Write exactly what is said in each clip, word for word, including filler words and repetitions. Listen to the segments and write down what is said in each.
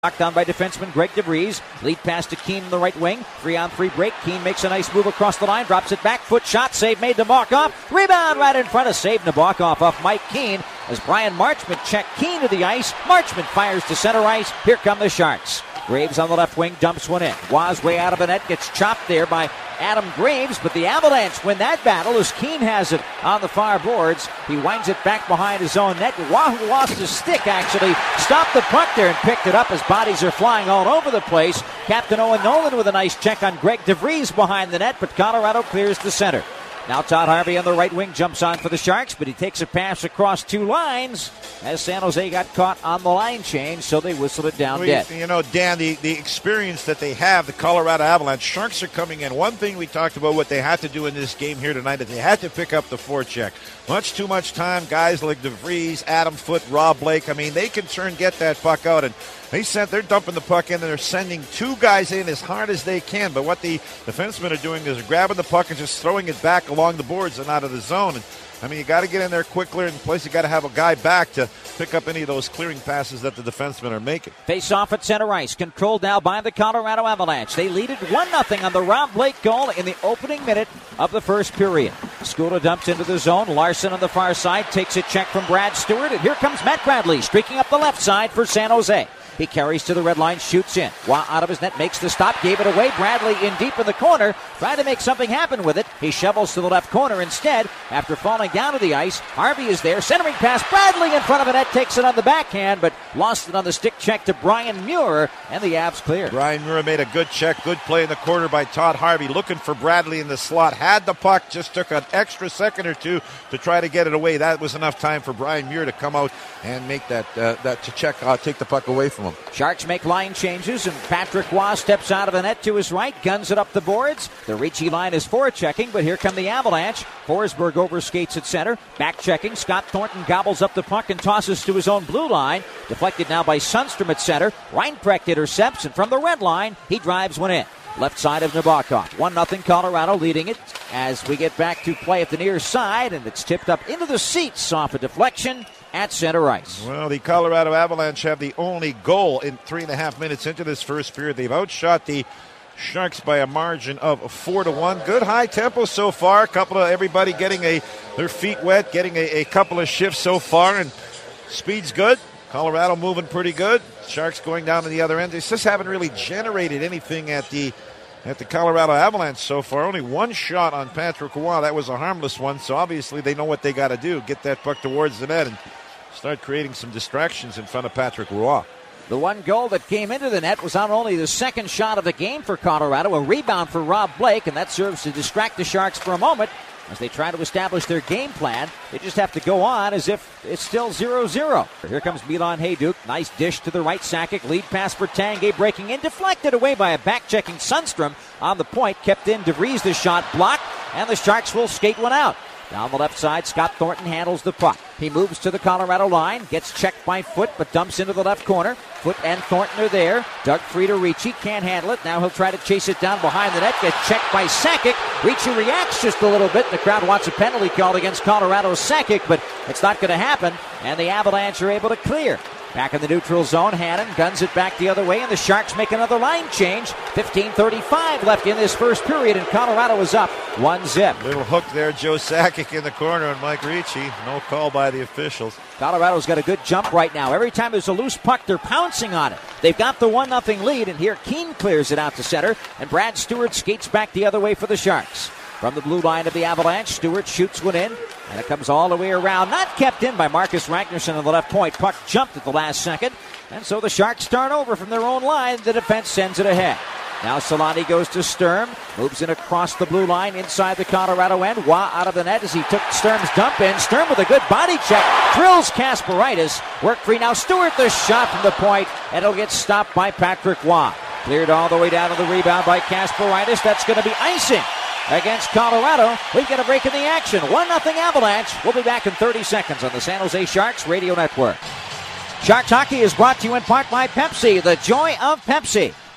Knocked down by defenseman Greg DeVries. Lead pass to Keane in the right wing. Three on three break. Keane makes a nice move across the line. Drops it back. Foot shot. Save made Nabokov. Rebound right in front of save Nabokov off Mike Keane as Brian Marchment checked Keane to the ice. Marchment fires to center ice. Here come the Sharks. Graves on the left wing dumps one in. Waz way out of the net. Gets chopped there by Adam Graves, but the Avalanche win that battle as Keane has it on the far boards. He winds it back behind his own net. Wahoo lost his stick, actually. Stopped the puck there and picked it up as bodies are flying all over the place. Captain Owen Nolan with a nice check on Greg DeVries behind the net, but Colorado clears the center. Now Todd Harvey on the right wing jumps on for the Sharks, but he takes a pass across two lines as San Jose got caught on the line change, so they whistled it down well, dead. You know, Dan, the, the experience that they have, the Colorado Avalanche, Sharks are coming in. One thing we talked about what they had to do in this game here tonight is they had to pick up the forecheck. Much too much time, guys like DeVries, Adam Foote, Rob Blake, I mean, they can turn, get that puck out, and they sent, they're dumping the puck in, and they're sending two guys in as hard as they can. But what the defensemen are doing is grabbing the puck and just throwing it back along the boards and out of the zone. And I mean, you got to get in there quicker, and plus you got to have a guy back to pick up any of those clearing passes that the defensemen are making. Face off at center ice, controlled now by the Colorado Avalanche. They lead it one nothing on the Rob Blake goal in the opening minute of the first period. Skula dumps into the zone. Larson on the far side takes a check from Brad Stewart, and here comes Matt Bradley streaking up the left side for San Jose. He carries to the red line, shoots in. Wah out of his net, makes the stop, gave it away. Bradley in deep in the corner, trying to make something happen with it. He shovels to the left corner instead. After falling down to the ice, Harvey is there, centering pass. Bradley in front of the net, takes it on the backhand, but lost it on the stick check to Brian Muir, and the Avs clear. Brian Muir made a good check, good play in the corner by Todd Harvey, looking for Bradley in the slot. Had the puck, just took an extra second or two to try to get it away. That was enough time for Brian Muir to come out and make that uh, that to check, uh, take the puck away from him. Sharks make line changes, and Patrick Waugh steps out of the net to his right, guns it up the boards. The Ricci line is forechecking, but here come the Avalanche. Forsberg overskates at center, back checking. Scott Thornton gobbles up the puck and tosses to his own blue line. Deflected now by Sundstrom at center. Reinprecht intercepts, and from the red line, he drives one in. Left side of Nabokov. one nothing Colorado leading it as we get back to play at the near side, and it's tipped up into the seats off a deflection at center ice. Well, the Colorado Avalanche have the only goal in three and a half minutes into this first period. They've outshot the Sharks by a margin of four to one. Good high tempo so far. A couple of everybody getting a their feet wet, getting a, a couple of shifts so far, and speed's good. Colorado moving pretty good. Sharks going down to the other end. They just haven't really generated anything at the at the Colorado Avalanche so far. Only one shot on Patrick Waugh. That was a harmless one, so obviously they know what they got to do. Get that puck towards the net and start creating some distractions in front of Patrick Roy. The one goal that came into the net was not only the second shot of the game for Colorado, a rebound for Rob Blake, and that serves to distract the Sharks for a moment as they try to establish their game plan. They just have to go on as if it's still zero zero. Here comes Milan Hajduk. Nice dish to the right. Sakic. Lead pass for Tanguay breaking in. Deflected away by a back-checking Sundstrom on the point. Kept in. DeVries the shot blocked, and the Sharks will skate one out. Down the left side, Scott Thornton handles the puck. He moves to the Colorado line, gets checked by Foote, but dumps into the left corner. Foote and Thornton are there. Doug Frieda Ricci can't handle it. Now he'll try to chase it down behind the net. Gets checked by Sakic. Ricci reacts just a little bit. The crowd wants a penalty called against Colorado's Sakic, but it's not going to happen, and the Avalanche are able to clear. Back in the neutral zone, Hannon guns it back the other way, and the Sharks make another line change. fifteen thirty-five left in this first period, and Colorado is up one zip. Little hook there, Joe Sakic in the corner, and Mike Ricci. No call by the officials. Colorado's got a good jump right now. Every time there's a loose puck, they're pouncing on it. They've got the one nothing lead, and here Keane clears it out to center, and Brad Stewart skates back the other way for the Sharks. From the blue line of the Avalanche, Stewart shoots one in, and it comes all the way around. Not kept in by Marcus Ragnarsson on the left point. Puck jumped at the last second, and so the Sharks start over from their own line. The defense sends it ahead. Now Solani goes to Sturm, moves in across the blue line inside the Colorado end. Wah out of the net as he took Sturm's dump in. Sturm with a good body check, drills Kasparaitis. Work free now. Stewart the shot from the point, and it'll get stopped by Patrick Wah. Cleared all the way down to the rebound by Kasparaitis. That's going to be icing against Colorado. We get a break in the action. one nothing Avalanche. We'll be back in thirty seconds on the San Jose Sharks Radio Network. Sharks Hockey is brought to you in part by Pepsi, the joy of Pepsi.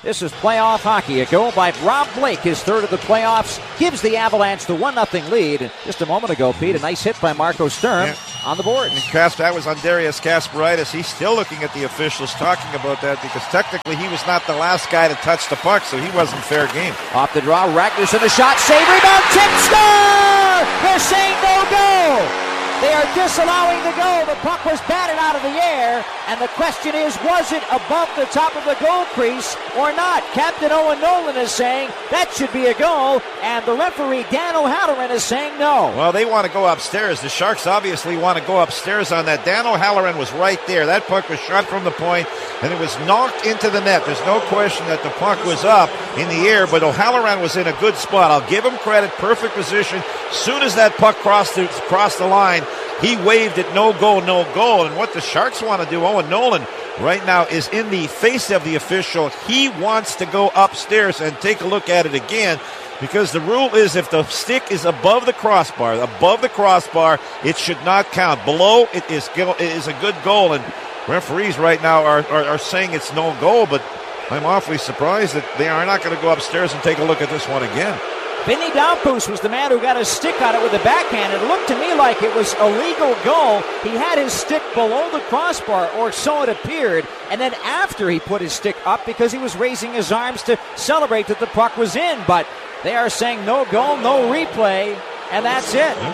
This is playoff hockey. A goal by Rob Blake, his third of the playoffs, gives the Avalanche the one nothing lead. Just a moment ago, Pete, a nice hit by Marco Sturm yeah. on the board. And Kasp, that was on Darius Kasparaitis. He's still looking at the officials talking about that because technically he was not the last guy to touch the puck, so he wasn't fair game. Off the draw, Ragnarsson, the shot, save, rebound, chip, score! They're saying no goal! They are disallowing the goal. The puck was batted out of the air, and the question is, was it above the top of the goal crease or not? Captain Owen Nolan is saying that should be a goal, and the referee, Dan O'Halloran, is saying no. Well, they want to go upstairs. The Sharks obviously want to go upstairs on that. Dan O'Halloran was right there. That puck was shot from the point, and it was knocked into the net. There's no question that the puck was up in the air, but O'Halloran was in a good spot. I'll give him credit. Perfect position. Soon as that puck crossed the, crossed the line, he waved it, no goal, no goal. And what the Sharks want to do, Owen Nolan right now is in the face of the official. He wants to go upstairs and take a look at it again because the rule is if the stick is above the crossbar, above the crossbar, it should not count. Below, it is, it is a good goal. And referees right now are, are, are saying it's no goal, but I'm awfully surprised that they are not going to go upstairs and take a look at this one again. Vinny Damphousse was the man who got his stick on it with the backhand. It looked to me like it was a legal goal. He had his stick below the crossbar, or so it appeared, and then after he put his stick up because he was raising his arms to celebrate that the puck was in. But they are saying no goal, no replay, and that's it. Yep.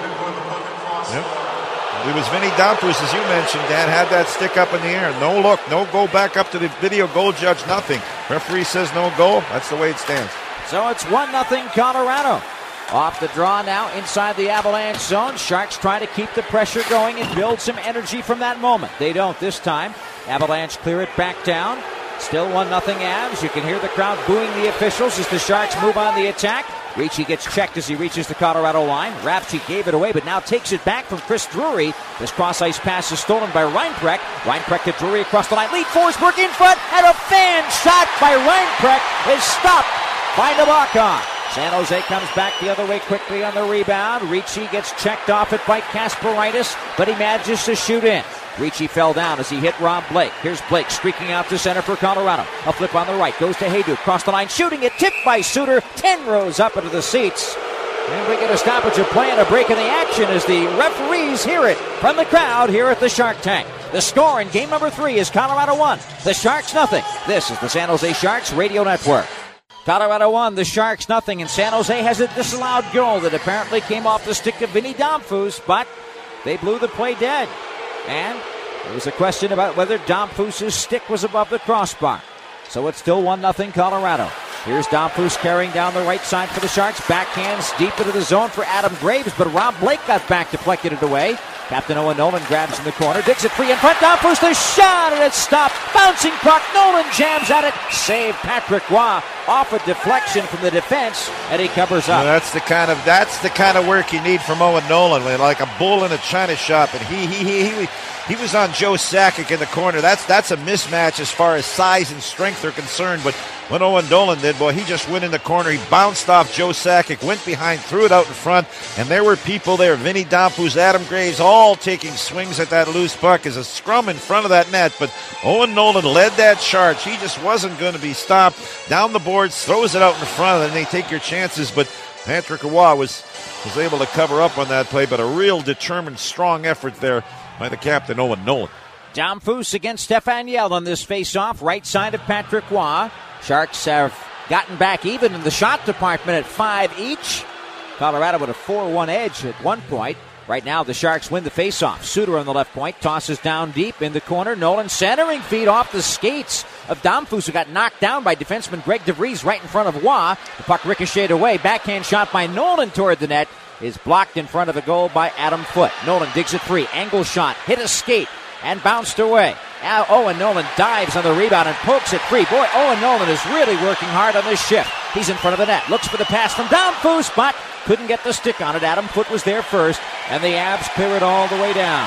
Yep. It was Vinny Damphousse, as you mentioned, Dan, had that stick up in the air. No look, no go back up to the video goal judge, nothing. Referee says no goal. That's the way it stands. So it's one nothing Colorado. Off the draw now inside the Avalanche zone. Sharks try to keep the pressure going and build some energy from that moment. They don't this time. Avalanche clear it back down. Still one nothing Avs. You can hear the crowd booing the officials as the Sharks move on the attack. Ricci gets checked as he reaches the Colorado line. Rapchi gave it away, but now takes it back from Chris Drury. This cross-ice pass is stolen by Reinprecht. Reinprecht to Drury across the line. Lead Forsberg in front, and a fan shot by Reinprecht is stopped by Nabokov. San Jose comes back the other way quickly on the rebound. Ricci gets checked off it by Kasparaitis, but he manages to shoot in. Ricci fell down as he hit Rob Blake. Here's Blake streaking out to center for Colorado. A flip on the right, goes to Hejduk, cross the line, shooting it, tipped by Suter. Ten rows up into the seats. And we get a stoppage of play and a break in the action as the referees hear it from the crowd here at the Shark Tank. The score in game number three is Colorado one, the Sharks nothing. This is the San Jose Sharks Radio Network. Colorado won, the Sharks nothing, and San Jose has a disallowed goal that apparently came off the stick of Vinny Damphousse, but they blew the play dead. And there was a question about whether Damphouse's stick was above the crossbar. So it's still one nothing Colorado. Here's Damphousse carrying down the right side for the Sharks. Backhands deep into the zone for Adam Graves, but Rob Blake got back, deflected it away. Captain Owen Nolan grabs in the corner, digs it free in front. Damphousse, the shot, and it's stopped. Bouncing puck, Nolan jams at it. Save Patrick Roy off a deflection from the defense, and he covers up. Well, that's the kind of that's the kind of work you need from Owen Nolan, like a bull in a china shop. And he he he he. He was on Joe Sakic in the corner. That's that's a mismatch as far as size and strength are concerned. But what Owen Nolan did, boy, he just went in the corner. He bounced off Joe Sakic, went behind, threw it out in front, and there were people there. Vinny Damphousse, Adam Graves, all taking swings at that loose puck. As a scrum in front of that net. But Owen Nolan led that charge. He just wasn't going to be stopped. Down the boards, throws it out in front, and they take your chances. But Patrick Roy was, was able to cover up on that play. But a real determined, strong effort there by the captain, Owen Nolan. Damphousse against Stefan Yell on this face-off, right side of Patrick Roy. Sharks have gotten back even in the shot department at five each. Colorado with a four one edge at one point. Right now, the Sharks win the face-off. Suter on the left point, tosses down deep in the corner. Nolan centering feed off the skates of Damphousse, who got knocked down by defenseman Greg DeVries right in front of Roy. The puck ricocheted away. Backhand shot by Nolan toward the net is blocked in front of the goal by Adam Foote. Nolan digs it free. Angle shot. Hit a skate and bounced away. Now Owen Nolan dives on the rebound and pokes it free. Boy, Owen Nolan is really working hard on this shift. He's in front of the net. Looks for the pass from Damphousse, but couldn't get the stick on it. Adam Foote was there first, and the Avs clear it all the way down.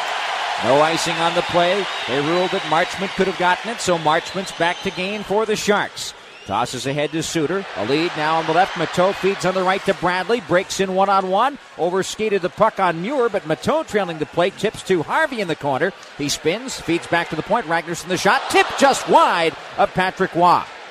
No icing on the play. They ruled that Marchment could have gotten it, so Marchment's back to gain for the Sharks. Tosses ahead to Suter. A lead now on the left. Mateau feeds on the right to Bradley. Breaks in one-on-one. Overskated the puck on Muir, but Mateau trailing the plate. Tips to Harvey in the corner. He spins. Feeds back to the point. Ragnarsson the shot. Tip just wide of Patrick Roy.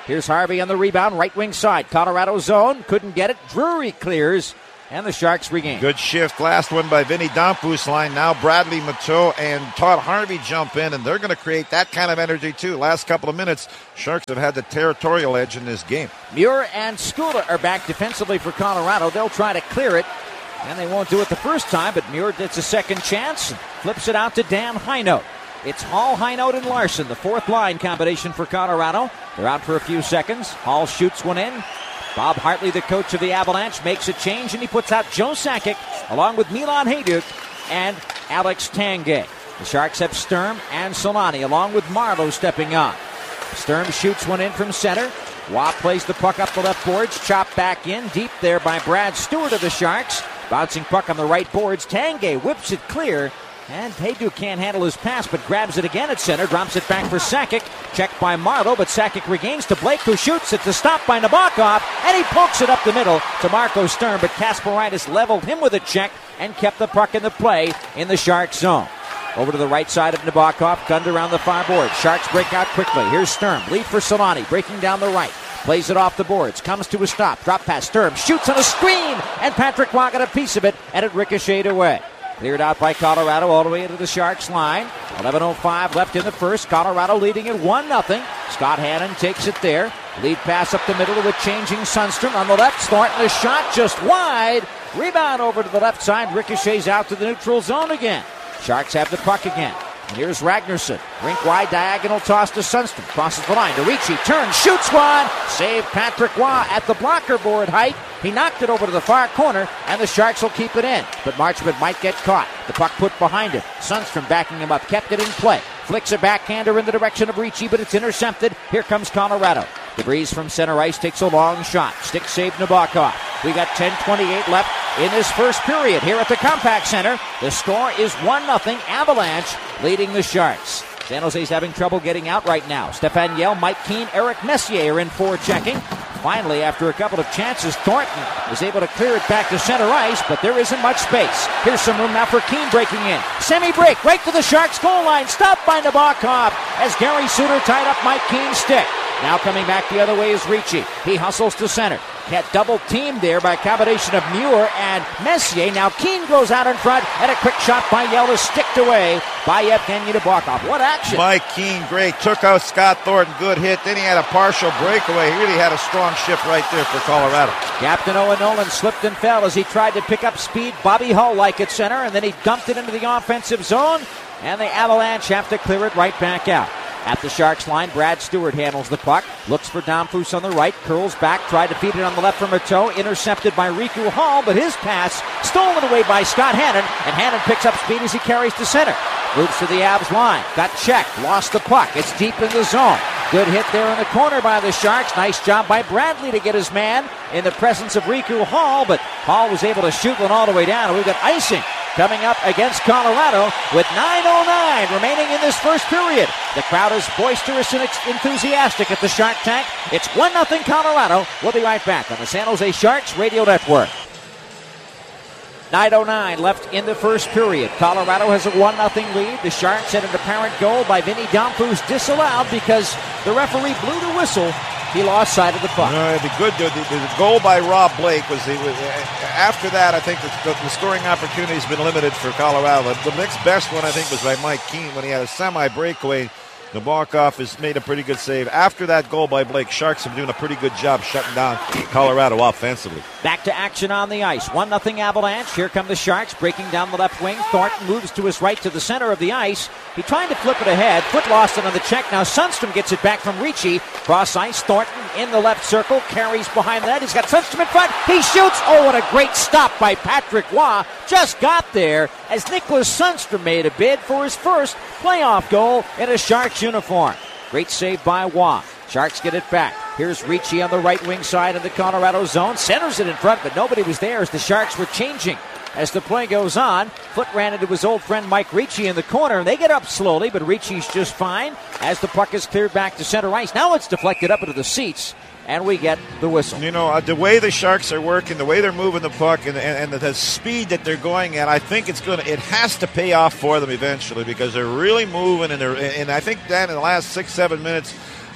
Here's Harvey on the rebound, right wing side. Colorado zone, couldn't get it. Drury clears, and the Sharks regain. Good shift. Last one by Vinny Damphou's line. Now Bradley Mateau and Todd Harvey jump in, and they're going to create that kind of energy too. Last couple of minutes, Sharks have had the territorial edge in this game. Muir and Skula are back defensively for Colorado. They'll try to clear it, and they won't do it the first time, but Muir gets a second chance and flips it out to Dan Heinold. It's Hall, Heinold, and Larson, the fourth line combination for Colorado. They're out for a few seconds. Hall shoots one in. Bob Hartley, the coach of the Avalanche, makes a change, and he puts out Joe Sakic along with Milan Hajduk and Alex Tanguay. The Sharks have Sturm and Solani along with Marleau stepping on. Sturm shoots one in from center. Waugh plays the puck up the left boards, chopped back in, deep there by Brad Stewart of the Sharks. Bouncing puck on the right boards, Tanguay whips it clear. And Hajduk can't handle his pass, but grabs it again at center, drops it back for Sakic. Checked by Marleau, but Sakic regains to Blake, who shoots it to stop by Nabokov, and he pokes it up the middle to Marco Sturm, but Kasparaitis leveled him with a check and kept the puck in the play in the Sharks zone. Over to the right side of Nabokov, gunned around the far board. Sharks break out quickly. Here's Sturm, lead for Solani, breaking down the right. Plays it off the boards, comes to a stop, drop pass, Sturm shoots on a screen, and Patrick Waugh got a piece of it, and it ricocheted away. Cleared out by Colorado all the way into the Sharks line. eleven oh five left in the first. Colorado leading it one nothing. Scott Hannon takes it there. Lead pass up the middle with changing Sundstrom on the left. Thornton a shot just wide. Rebound over to the left side. Ricochets out to the neutral zone again. Sharks have the puck again. And here's Ragnarsson. Rink wide, diagonal toss to Sundstrom. Crosses the line to Ricci. Turns, shoots one. Save Patrick Waugh at the blocker board height. He knocked it over to the far corner, and the Sharks will keep it in. But Marchment might get caught. The puck put behind him. Sundstrom backing him up, kept it in play. Flicks a backhander in the direction of Ricci, but it's intercepted. Here comes Colorado. DeVries from center ice takes a long shot. Stick save Nabokov. We got ten twenty-eight left in this first period here at the Compaq Center. The score is one nothing. Avalanche leading the Sharks. San Jose's having trouble getting out right now. Stefan Yell, Mike Keane, Eric Messier are in for checking. Finally, after a couple of chances, Thornton is able to clear it back to center ice, but there isn't much space. Here's some room now for Keane breaking in. Semi-break right to the Sharks goal line. Stopped by Nabokov as Gary Suter tied up Mike Keane's stick. Now coming back the other way is Ricci. He hustles to center. Got double teamed there by a combination of Muir and Messier. Now Keane goes out in front, and a quick shot by Yell is sticked away by Evgeny Nabokov. What action! Mike Keane, great. Took out Scott Thornton, good hit. Then he had a partial breakaway. He really had a strong shift right there for Colorado. Captain Owen Nolan slipped and fell as he tried to pick up speed. Bobby Hull like at center, and then he dumped it into the offensive zone, and the Avalanche have to clear it right back out. At the Sharks line, Brad Stewart handles the puck, looks for Damphousse on the right, curls back, tried to feed it on the left from Mateau, intercepted by Riku Hall, but his pass stolen away by Scott Hannon, and Hannon picks up speed as he carries to center. Moves to the Avs line, got checked, lost the puck, it's deep in the zone. Good hit there in the corner by the Sharks. Nice job by Bradley to get his man in the presence of Riku Hall, but Hall was able to shoot one all the way down, and we've got icing coming up against Colorado with nine oh nine remaining in this first period. The crowd is boisterous and enthusiastic at the Shark Tank. It's one nothing Colorado. We'll be right back on the San Jose Sharks Radio Network. nine oh nine left in the first period. Colorado has a one nothing lead. The Sharks had an apparent goal by Vinny Damphousse disallowed because the referee blew the whistle. He lost sight of the puck. No, the good the, the, the goal by Rob Blake was, the, was after that. I think the, the scoring opportunity has been limited for Colorado. The next best one I think was by Mike Keane when he had a semi breakaway. Nabokov has made a pretty good save. After that goal by Blake, Sharks have been doing a pretty good job shutting down Colorado offensively. Back to action on the ice. one nothing Avalanche. Here come the Sharks breaking down the left wing. Thornton moves to his right to the center of the ice. He tried to flip it ahead. Foot lost it on the check. Now Sundstrom gets it back from Ricci. Cross ice. Thornton in the left circle. Carries behind that. He's got Sundstrom in front. He shoots. Oh, what a great stop by Patrick Waugh. Just got there as Nicholas Sundstrom made a bid for his first playoff goal in a Sharks uniform. Great save by Waugh. Sharks get it back. Here's Ricci on the right wing side of the Colorado zone. Centers it in front, but nobody was there as the Sharks were changing. As the play goes on, Foot ran into his old friend Mike Ricci in the corner. They get up slowly, but Ricci's just fine as the puck is cleared back to center ice. Now it's deflected up into the seats, and we get the whistle. You know, uh, the way the Sharks are working, the way they're moving the puck, and, and, and the speed that they're going at, I think it's going to, it has to pay off for them eventually because they're really moving, and they're, and I think, Dan, in the last six, seven minutes,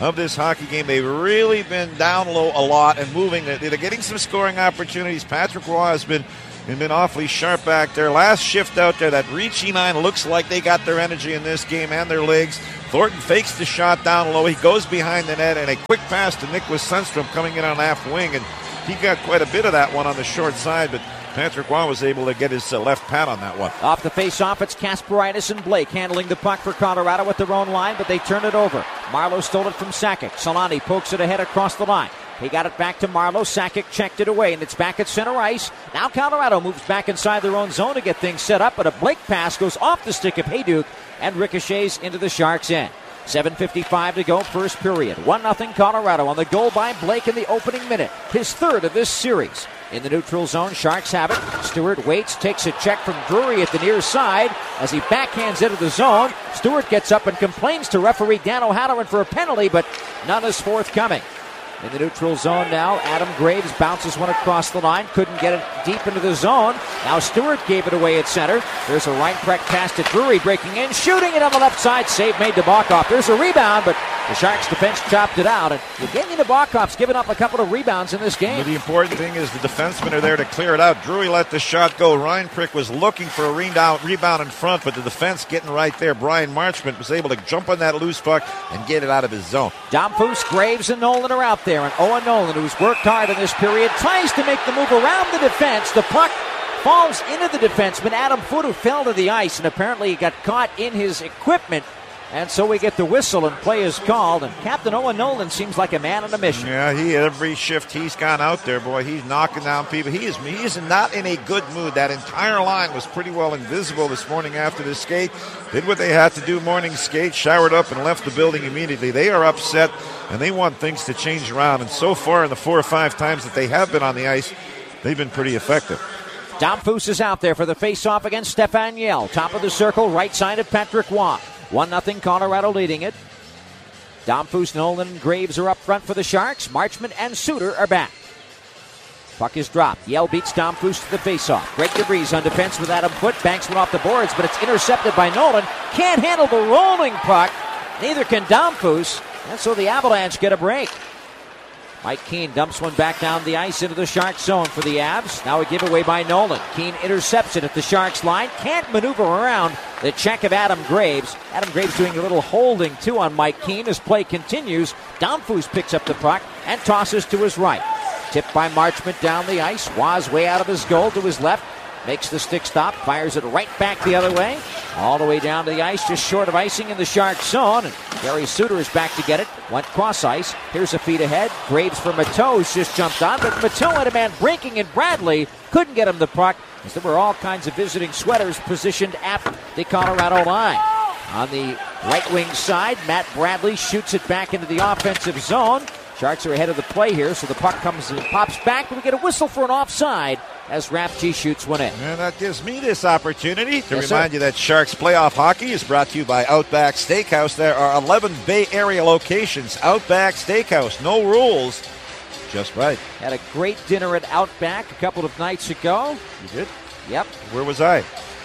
of this hockey game. They've really been down low a lot and moving. They're getting some scoring opportunities. Patrick Roy has been, been awfully sharp back there. Last shift out there, that Ricci nine looks like they got their energy in this game and their legs. Thornton fakes the shot down low. He goes behind the net, and a quick pass to Nicholas Sundstrom coming in on half wing, and he got quite a bit of that one on the short side, but Patrick Roy was able to get his uh, left pad on that one. Off the face-off, it's Kasparaitis and Blake handling the puck for Colorado at their own line, but they turn it over. Marlowe stole it from Sakic. Solani pokes it ahead across the line. He got it back to Marlowe. Sakic checked it away, and it's back at center ice. Now Colorado moves back inside their own zone to get things set up, but a Blake pass goes off the stick of Hayduk and ricochets into the Sharks' end. seven fifty-five to go, first period. one nothing Colorado on the goal by Blake in the opening minute. His third of this series. In the neutral zone, Sharks have it. Stewart waits, takes a check from Drury at the near side as he backhands into the zone. Stewart gets up and complains to referee Dan O'Halloran for a penalty, but none is forthcoming. In the neutral zone now, Adam Graves bounces one across the line. Couldn't get it deep into the zone. Now Stewart gave it away at center. There's a Reinprecht pass to Drury, breaking in, shooting it on the left side. Save made to Nabokov. There's a rebound, but the Sharks defense chopped it out. And Evgeny Nabokov's given up a couple of rebounds in this game. But the important thing is the defensemen are there to clear it out. Drury let the shot go. Reinprecht was looking for a rebound, rebound in front, but the defense getting right there. Brian Marchment was able to jump on that loose puck and get it out of his zone. Domfus, Graves, and Nolan are out there. And Owen Nolan, who's worked hard in this period, tries to make the move around the defense. The puck falls into the defenseman, Adam Foote, who fell to the ice, and apparently he got caught in his equipment. And so we get the whistle and play is called. And Captain Owen Nolan seems like a man on a mission. Yeah, he every shift he's gone out there, boy, he's knocking down people. He is he is not in a good mood. That entire line was pretty well invisible this morning after the skate. Did what they had to do, morning skate, showered up and left the building immediately. They are upset, and they want things to change around. And so far in the four or five times that they have been on the ice, they've been pretty effective. Domfus is out there for the face-off against Stefan Yell. Top of the circle, right side of Patrick Roy. one nothing Colorado leading it. Domfus, Nolan, and Graves are up front for the Sharks. Marchment and Suter are back. Puck is dropped. Yell beats Domfus to the faceoff. Great DeVries on defense with Adam Foote. Banks one off the boards, but it's intercepted by Nolan. Can't handle the rolling puck. Neither can Domfus. And so the Avalanche get a break. Mike Keane dumps one back down the ice into the Sharks zone for the Avs. Now a giveaway by Nolan. Keane intercepts it at the Sharks line. Can't maneuver around the check of Adam Graves. Adam Graves doing a little holding too on Mike Keane as play continues. Domfus picks up the puck and tosses to his right. Tipped by Marchment down the ice. Waz way out of his goal to his left. Makes the stick stop. Fires it right back the other way. All the way down to the ice. Just short of icing in the Sharks zone. And Gary Suter is back to get it. Went cross ice. Here's a feed ahead. Graves for Mateau's just jumped on. But Mateau had a man breaking and Bradley couldn't get him the puck as there were all kinds of visiting sweaters positioned at the Colorado line. On the right wing side, Matt Bradley shoots it back into the offensive zone. Sharks are ahead of the play here, so the puck comes and pops back. We get a whistle for an offside as Rafchi shoots one in. And that gives me this opportunity to yes, remind sir. you that Sharks playoff hockey is brought to you by Outback Steakhouse. There are eleven Bay Area locations. Outback Steakhouse, no rules, just right. Had a great dinner at Outback a couple of nights ago. You did? Yep. Where was I?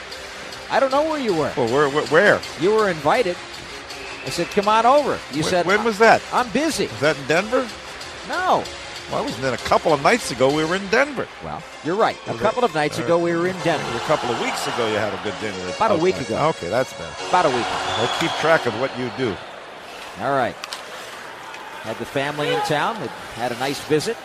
I don't know where you were. Well, where? Where? where? You were invited. I said, come on over. You when, said, when was that? I'm busy. Was that in Denver? No. Well, I wasn't in a couple of nights ago. We were in Denver. Well, you're right. A was couple that, of nights uh, ago, we were in Denver. A couple of weeks ago, you had a good dinner. About a week ago. Okay, that's better. About a week ago. I'll keep track of what you do. All right. Had the family in town. They had a nice visit.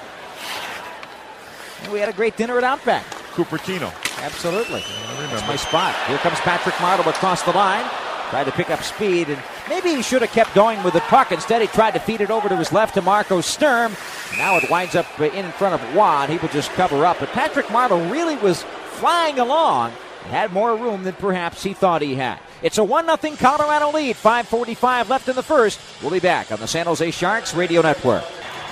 And we had a great dinner at Outback. Cupertino. Absolutely. That's my spot. Here comes Patrick Marleau across the line. Tried to pick up speed, and maybe he should have kept going with the puck. Instead, he tried to feed it over to his left to Marco Sturm. Now it winds up in front of Waugh, and he will just cover up. But Patrick Marleau really was flying along and had more room than perhaps he thought he had. It's a one nothing Colorado lead. five forty-five left in the first. We'll be back on the San Jose Sharks Radio Network.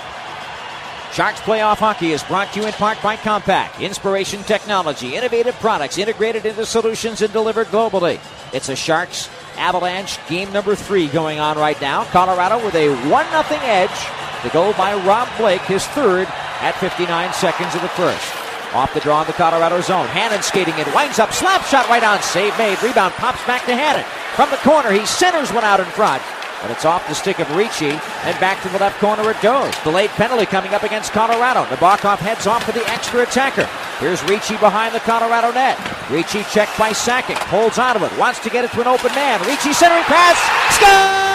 Sharks Playoff Hockey is brought to you in part by Compaq. Inspiration technology, innovative products integrated into solutions and delivered globally. It's a Sharks Avalanche game number three going on right now. Colorado with a one nothing edge. The goal by Rob Blake, his third at fifty-nine seconds of the first. Off the draw in the Colorado zone. Hannon skating in, winds up, slap shot right on. Save made. Rebound pops back to Hannon. From the corner, he centers one out in front. but it's off the stick of Ricci, and back to the left corner it goes. Delayed penalty coming up against Colorado. Nabokov heads off for the extra attacker. Here's Ricci behind the Colorado net. Ricci checked by Sakic, holds onto it, wants to get it to an open man. Ricci centering pass, score!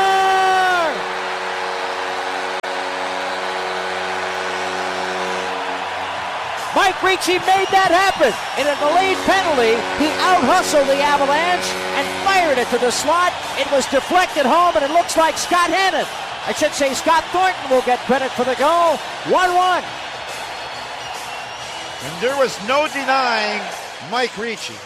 Mike Ricci made that happen. In a delayed penalty, he out-hustled the Avalanche and fired it to the slot. It was deflected home, and it looks like Scott Hannon, I should say Scott Thornton, will get credit for the goal. one one. And there was no denying Mike Ricci.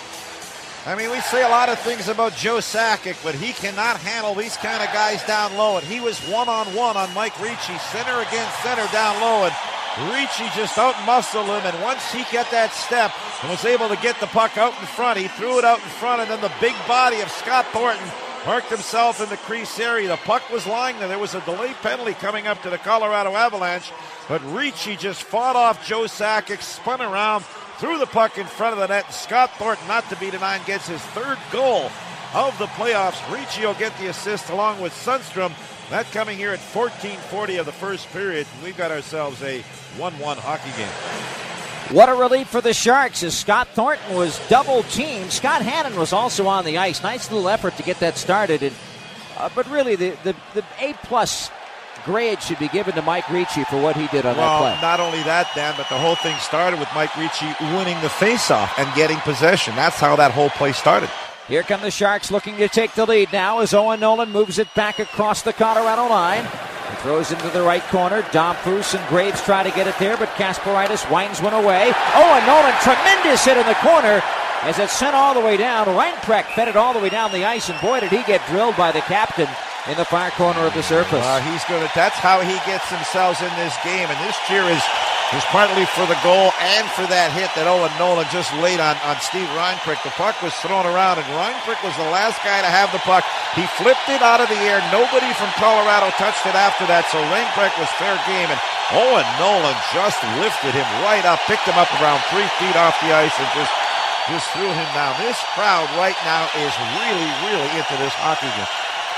I mean, we say a lot of things about Joe Sakic, but he cannot handle these kind of guys down low. And he was one-on-one on Mike Ricci, center against center down low. And Ricci just out-muscled him, and once he got that step and was able to get the puck out in front, he threw it out in front, and then the big body of Scott Thornton parked himself in the crease area. The puck was lying there. There was a delayed penalty coming up to the Colorado Avalanche, but Ricci just fought off Joe Sakic, spun around, threw the puck in front of the net. Scott Thornton, not to be denied, gets his third goal of the playoffs. Ricci will get the assist along with Sundstrom. That coming here at fourteen forty of the first period. We've got ourselves a one one hockey game. What a relief for the Sharks as Scott Thornton was double-teamed. Scott Hannon was also on the ice. Nice little effort to get that started. And, uh, but really, the, the, the A-plus grade should be given to Mike Ricci for what he did on well, that play. Not only that, Dan, but the whole thing started with Mike Ricci winning the faceoff and getting possession. That's how that whole play started. Here come the Sharks looking to take the lead now as Owen Nolan moves it back across the Colorado line. He throws into the right corner. Domfus and Graves try to get it there, but Kasparaitis winds one away. Owen Nolan, tremendous hit in the corner as it's sent all the way down. Reinprecht fed it all the way down the ice, and boy, did he get drilled by the captain in the far corner of the surface. Uh, he's going to. That's how he gets himself in this game, and this cheer is is partly for the goal and for that hit that Owen Nolan just laid on, on Steve Reinprecht. The puck was thrown around, and Reinprecht was the last guy to have the puck. He flipped it out of the air. Nobody from Colorado touched it after that, so Reinprecht was fair game, and Owen Nolan just lifted him right up, picked him up around three feet off the ice, and just, just threw him down. This crowd right now is really, really into this hockey game.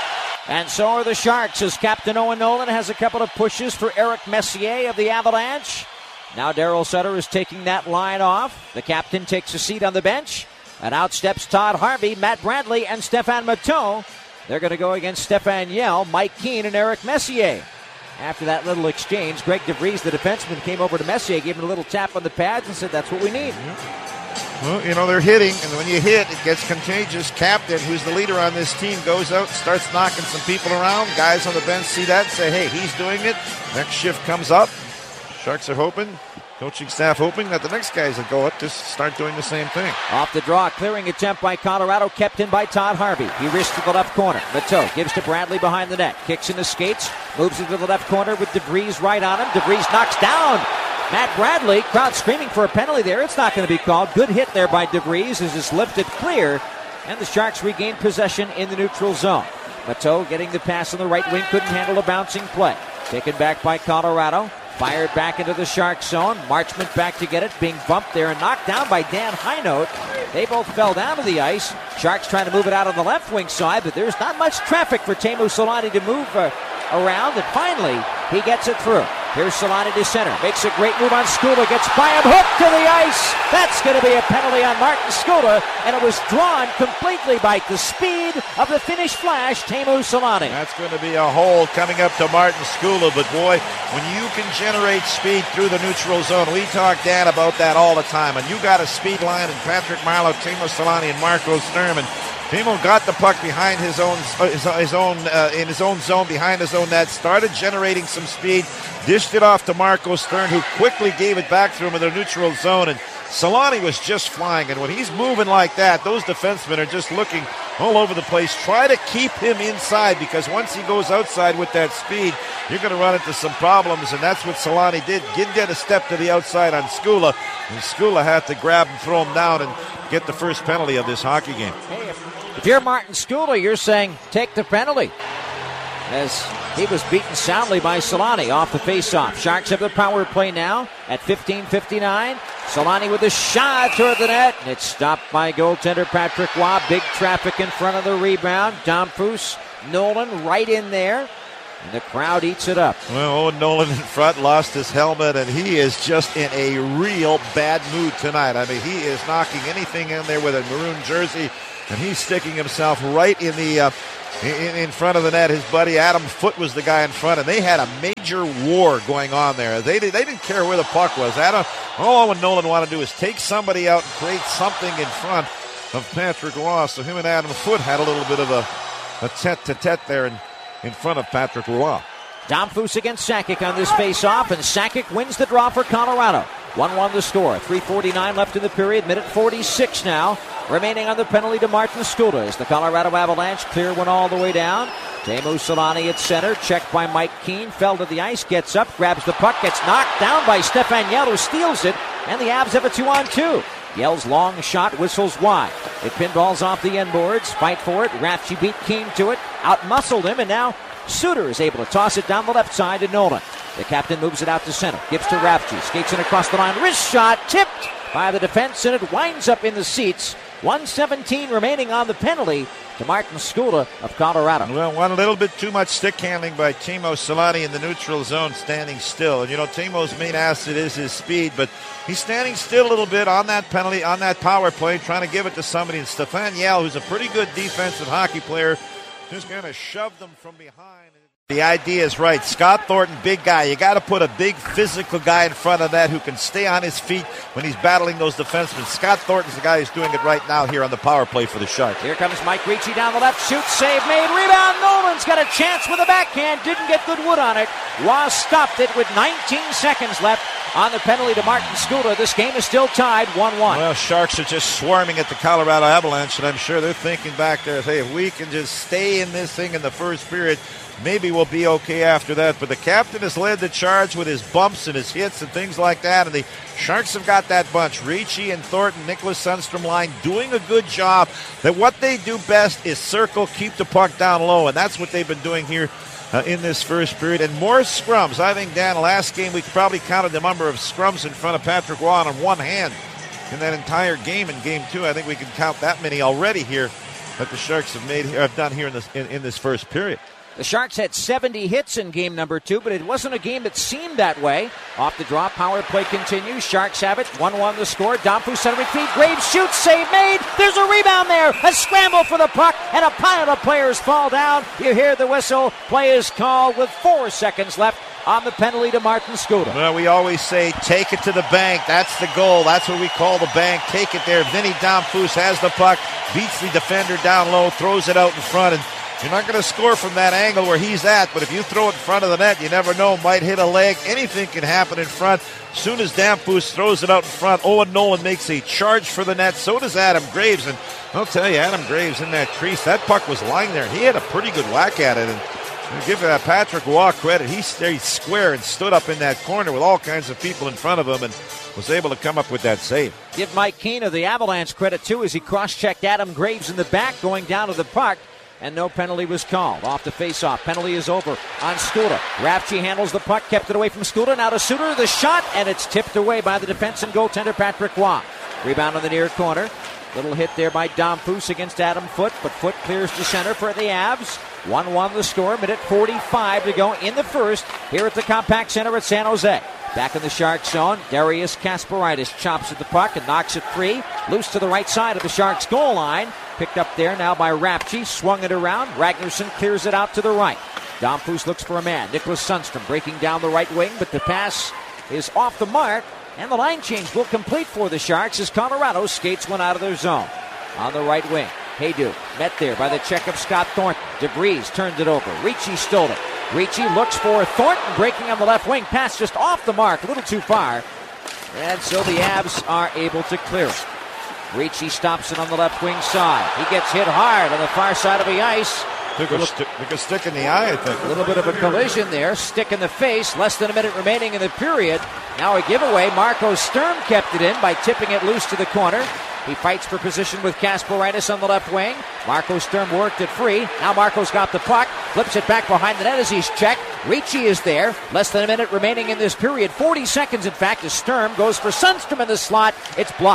And so are the Sharks as Captain Owen Nolan has a couple of pushes for Eric Messier of the Avalanche. Now Darryl Sutter is taking that line off. The captain takes a seat on the bench. And out steps Todd Harvey, Matt Bradley, and Stefan Matteau. They're going to go against Stefan Yell, Mike Keane, and Eric Messier. After that little exchange, Greg DeVries, the defenseman, came over to Messier, gave him a little tap on the pads, and said, that's what we need. Well, you know, they're hitting, and when you hit, it gets contagious. Captain, who's the leader on this team, goes out, starts knocking some people around. Guys on the bench see that and say, hey, he's doing it. Next shift comes up. Sharks are hoping, coaching staff hoping that the next guys that go up just start doing the same thing. Off the draw, clearing attempt by Colorado, kept in by Todd Harvey. He wrists to the left corner. Matteau gives to Bradley behind the net. Kicks into skates, moves into the left corner with DeVries right on him. DeVries knocks down Matt Bradley. Crowd screaming for a penalty there. It's not going to be called. Good hit there by DeVries as it's lifted clear, and the Sharks regain possession in the neutral zone. Matteau getting the pass on the right wing, couldn't handle a bouncing play. Taken back by Colorado. Fired back into the Shark zone. Marchment back to get it, being bumped there and knocked down by Dan Heinold. They both fell down to the ice. Sharks trying to move it out on the left wing side, but there's not much traffic for Teemu Selanne to move uh, around, and finally he gets it through. Here's Selanne to center. Makes a great move on Skula. Gets by him. Hooked to the ice. That's going to be a penalty on Martin Skula, and it was drawn completely by the speed of the Finnish Flash, Teemu Selanne. That's going to be a hold coming up to Martin Skula, but boy, when you can generate speed through the neutral zone, we talk, Dan, about that all the time, and you got a speed line in Patrick Marleau, Teemu Selanne, and Marco Sturman. Teemu got the puck behind his own, his, his own, uh, in his own zone, behind his own net, started generating some speed, dished it off to Marco Stern, who quickly gave it back to him in the neutral zone, and Selanne was just flying, and when he's moving like that, those defensemen are just looking all over the place. Try to keep him inside, because once he goes outside with that speed, you're going to run into some problems, and that's what Selanne did. Didn't get a step to the outside on Skula, and Skula had to grab and throw him down and get the first penalty of this hockey game. Hey, if, if you're Martin Skula, you're saying take the penalty, as he was beaten soundly by Selanne off the faceoff. Sharks have the power play now at fifteen fifty-nine. Selanne with a shot toward the net, and it's stopped by goaltender Patrick Waugh. Big traffic in front of the rebound. Domfus Nolan right in there, and the crowd eats it up. Well, Owen Nolan in front lost his helmet, and he is just in a real bad mood tonight. I mean, he is knocking anything in there with a maroon jersey, and he's sticking himself right in the uh, in, in front of the net. His buddy Adam Foote was the guy in front, and they had a major war going on there. They, they didn't care where the puck was. Adam, all Owen Nolan wanted to do is take somebody out and create something in front of Patrick Roy. So him and Adam Foote had a little bit of a, a tete-a-tete there in, in front of Patrick Roy. Domfus against Sakic on this face-off, and Sakic wins the draw for Colorado. one one the score. three forty-nine left in the period. Minute forty-six now. Remaining on the penalty to Martin Skulda as the Colorado Avalanche clear one all the way down. Teemu Selanne at center. Checked by Mike Keane. Fell to the ice. Gets up. Grabs the puck. Gets knocked down by Stefan Yell, who steals it. And the Avs have a two-on-two. Yell's long shot whistles wide. It pinballs off the end boards. Fight for it. Rafchi beat Keane to it. Out-muscled him, and now Suter is able to toss it down the left side to Nolan. The captain moves it out to center. Gives to Rafchi. Skates it across the line. Wrist shot. Tipped by the defense, and it winds up in the seats. one seventeen remaining on the penalty to Martin Skulda of Colorado. Well, one little bit too much stick handling by Teemu Selanne in the neutral zone, standing still. And, you know, Teemo's main asset is his speed, but he's standing still a little bit on that penalty, on that power play, trying to give it to somebody. And Stefan Yell, who's a pretty good defensive hockey player, just kind of shoved them from behind. The idea is right. Scott Thornton, big guy. You got to put a big physical guy in front of that who can stay on his feet when he's battling those defensemen. Scott Thornton's the guy who's doing it right now here on the power play for the Sharks. Here comes Mike Ricci down the left. Shoot, save made, rebound. Nolan's got a chance with a backhand. Didn't get good wood on it. Ross stopped it with nineteen seconds left on the penalty to Martin Skulda. This game is still tied one one. Well, Sharks are just swarming at the Colorado Avalanche, and I'm sure they're thinking back there, hey, if we can just stay in this thing in the first period, maybe we'll be okay after that. But the captain has led the charge with his bumps and his hits and things like that. And the Sharks have got that bunch. Ricci and Thornton, Nicholas Sundstrom line doing a good job. That what they do best is circle, keep the puck down low. And that's what they've been doing here uh, in this first period. And more scrums. I think, Dan, last game we probably counted the number of scrums in front of Patrick Roy on one hand. In that entire game in game two, I think we can count that many already here that the Sharks have made have done here in this in, in this first period. The Sharks had seventy hits in game number two, but it wasn't a game that seemed that way. Off the draw, power play continues. Sharks have it. one one the score. Domfus centering feed. Graves shoots. Save made. There's a rebound there. A scramble for the puck, and a pile of players fall down. You hear the whistle. Play is called with four seconds left on the penalty to Martin Skulda. Well, we always say, take it to the bank. That's the goal. That's what we call the bank. Take it there. Vinny Domfus has the puck, beats the defender down low, throws it out in front, and you're not going to score from that angle where he's at, but if you throw it in front of the net, you never know. Might hit a leg. Anything can happen in front. As soon as Domfus throws it out in front, Owen Nolan makes a charge for the net. So does Adam Graves. And I'll tell you, Adam Graves in that crease, that puck was lying there. He had a pretty good whack at it. And give uh, Patrick Roy credit. He stayed square and stood up in that corner with all kinds of people in front of him and was able to come up with that save. Give Mike Keane of the Avalanche credit, too, as he cross-checked Adam Graves in the back going down to the puck. And no penalty was called. Off the face-off. Penalty is over on Skulda. Rafchi handles the puck, kept it away from Skulda. Now to Suter, the shot, and it's tipped away by the defense and goaltender Patrick Roy. Rebound on the near corner. Little hit there by Domfus against Adam Foote, but Foote clears to center for the Avs. one one the score. Minute forty-five to go in the first here at the Compact Center at San Jose. Back in the Sharks zone, Darius Kasparaitis chops at the puck and knocks it free. Loose to the right side of the Sharks goal line. Picked up there now by Rafchi. Swung it around. Ragnarsson clears it out to the right. Domfus looks for a man. Nicholas Sundstrom breaking down the right wing, but the pass is off the mark. And the line change will complete for the Sharks as Colorado skates one out of their zone. On the right wing, Haydu met there by the check of Scott Thornton. DeVries turned it over. Ricci stole it. Ricci looks for Thornton breaking on the left wing. Pass just off the mark, a little too far. And so the Avs are able to clear it. Ricci stops it on the left wing side. He gets hit hard on the far side of the ice. Took a, st- took a stick in the eye, I think. A little bit of a collision there. Stick in the face. Less than a minute remaining in the period. Now a giveaway. Marco Sturm kept it in by tipping it loose to the corner. He fights for position with Kasparaitis on the left wing. Marco Sturm worked it free. Now Marco's got the puck. Flips it back behind the net as he's checked. Ricci is there. Less than a minute remaining in this period. forty seconds, in fact, as Sturm goes for Sundstrom in the slot. It's blocked.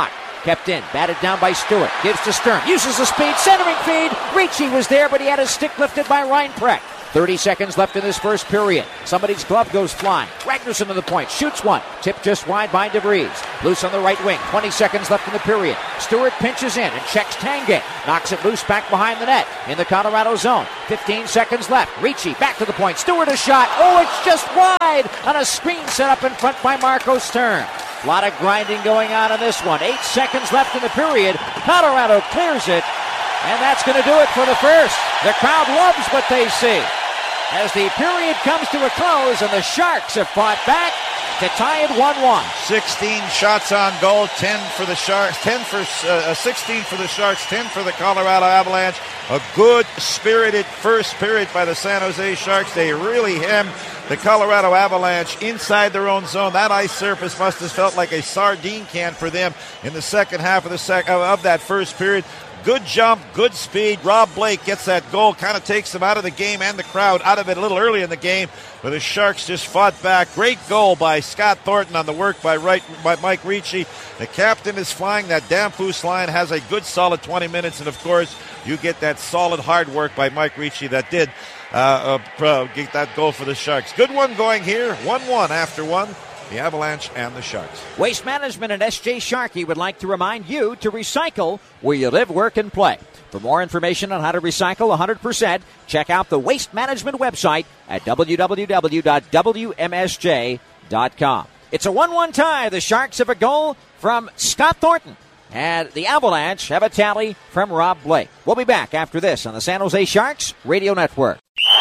Kept in, batted down by Stewart. Gives to Stern, uses the speed, centering feed. Ricci was there, but he had his stick lifted by Reinprecht. thirty seconds left in this first period. Somebody's glove goes flying. Ragnarsson to the point, shoots one. Tipped just wide by DeVries. Loose on the right wing. twenty seconds left in the period. Stewart pinches in and checks Tanguay. Knocks it loose back behind the net in the Colorado zone. fifteen seconds left. Ricci back to the point. Stewart a shot. Oh, it's just wide on a screen set up in front by Marco Stern. A lot of grinding going on in this one. Eight seconds left in the period. Colorado clears it. And that's going to do it for the first. The crowd loves what they see as the period comes to a close and the Sharks have fought back to tie it one one. sixteen shots on goal, ten for the Sharks, ten for uh, sixteen for the Sharks, ten for the Colorado Avalanche. A good spirited first period by the San Jose Sharks. They really hemmed the Colorado Avalanche inside their own zone. That ice surface must have felt like a sardine can for them in the second half of the sec- of that first period. Good jump, good speed. Rob Blake gets that goal, kind of takes them out of the game and the crowd out of it a little early in the game. But the Sharks just fought back. Great goal by Scott Thornton on the work by, right, by Mike Ricci. The captain is flying. That Damphousse line has a good solid twenty minutes. And, of course, you get that solid hard work by Mike Ricci that did uh, uh, get that goal for the Sharks. Good one going here. one one after one. The Avalanche and the Sharks. Waste Management and S J Sharkey would like to remind you to recycle where you live, work, and play. For more information on how to recycle one hundred percent, check out the Waste Management website at w w w dot w m s j dot com. It's a one one tie. The Sharks have a goal from Scott Thornton, and the Avalanche have a tally from Rob Blake. We'll be back after this on the San Jose Sharks Radio Network.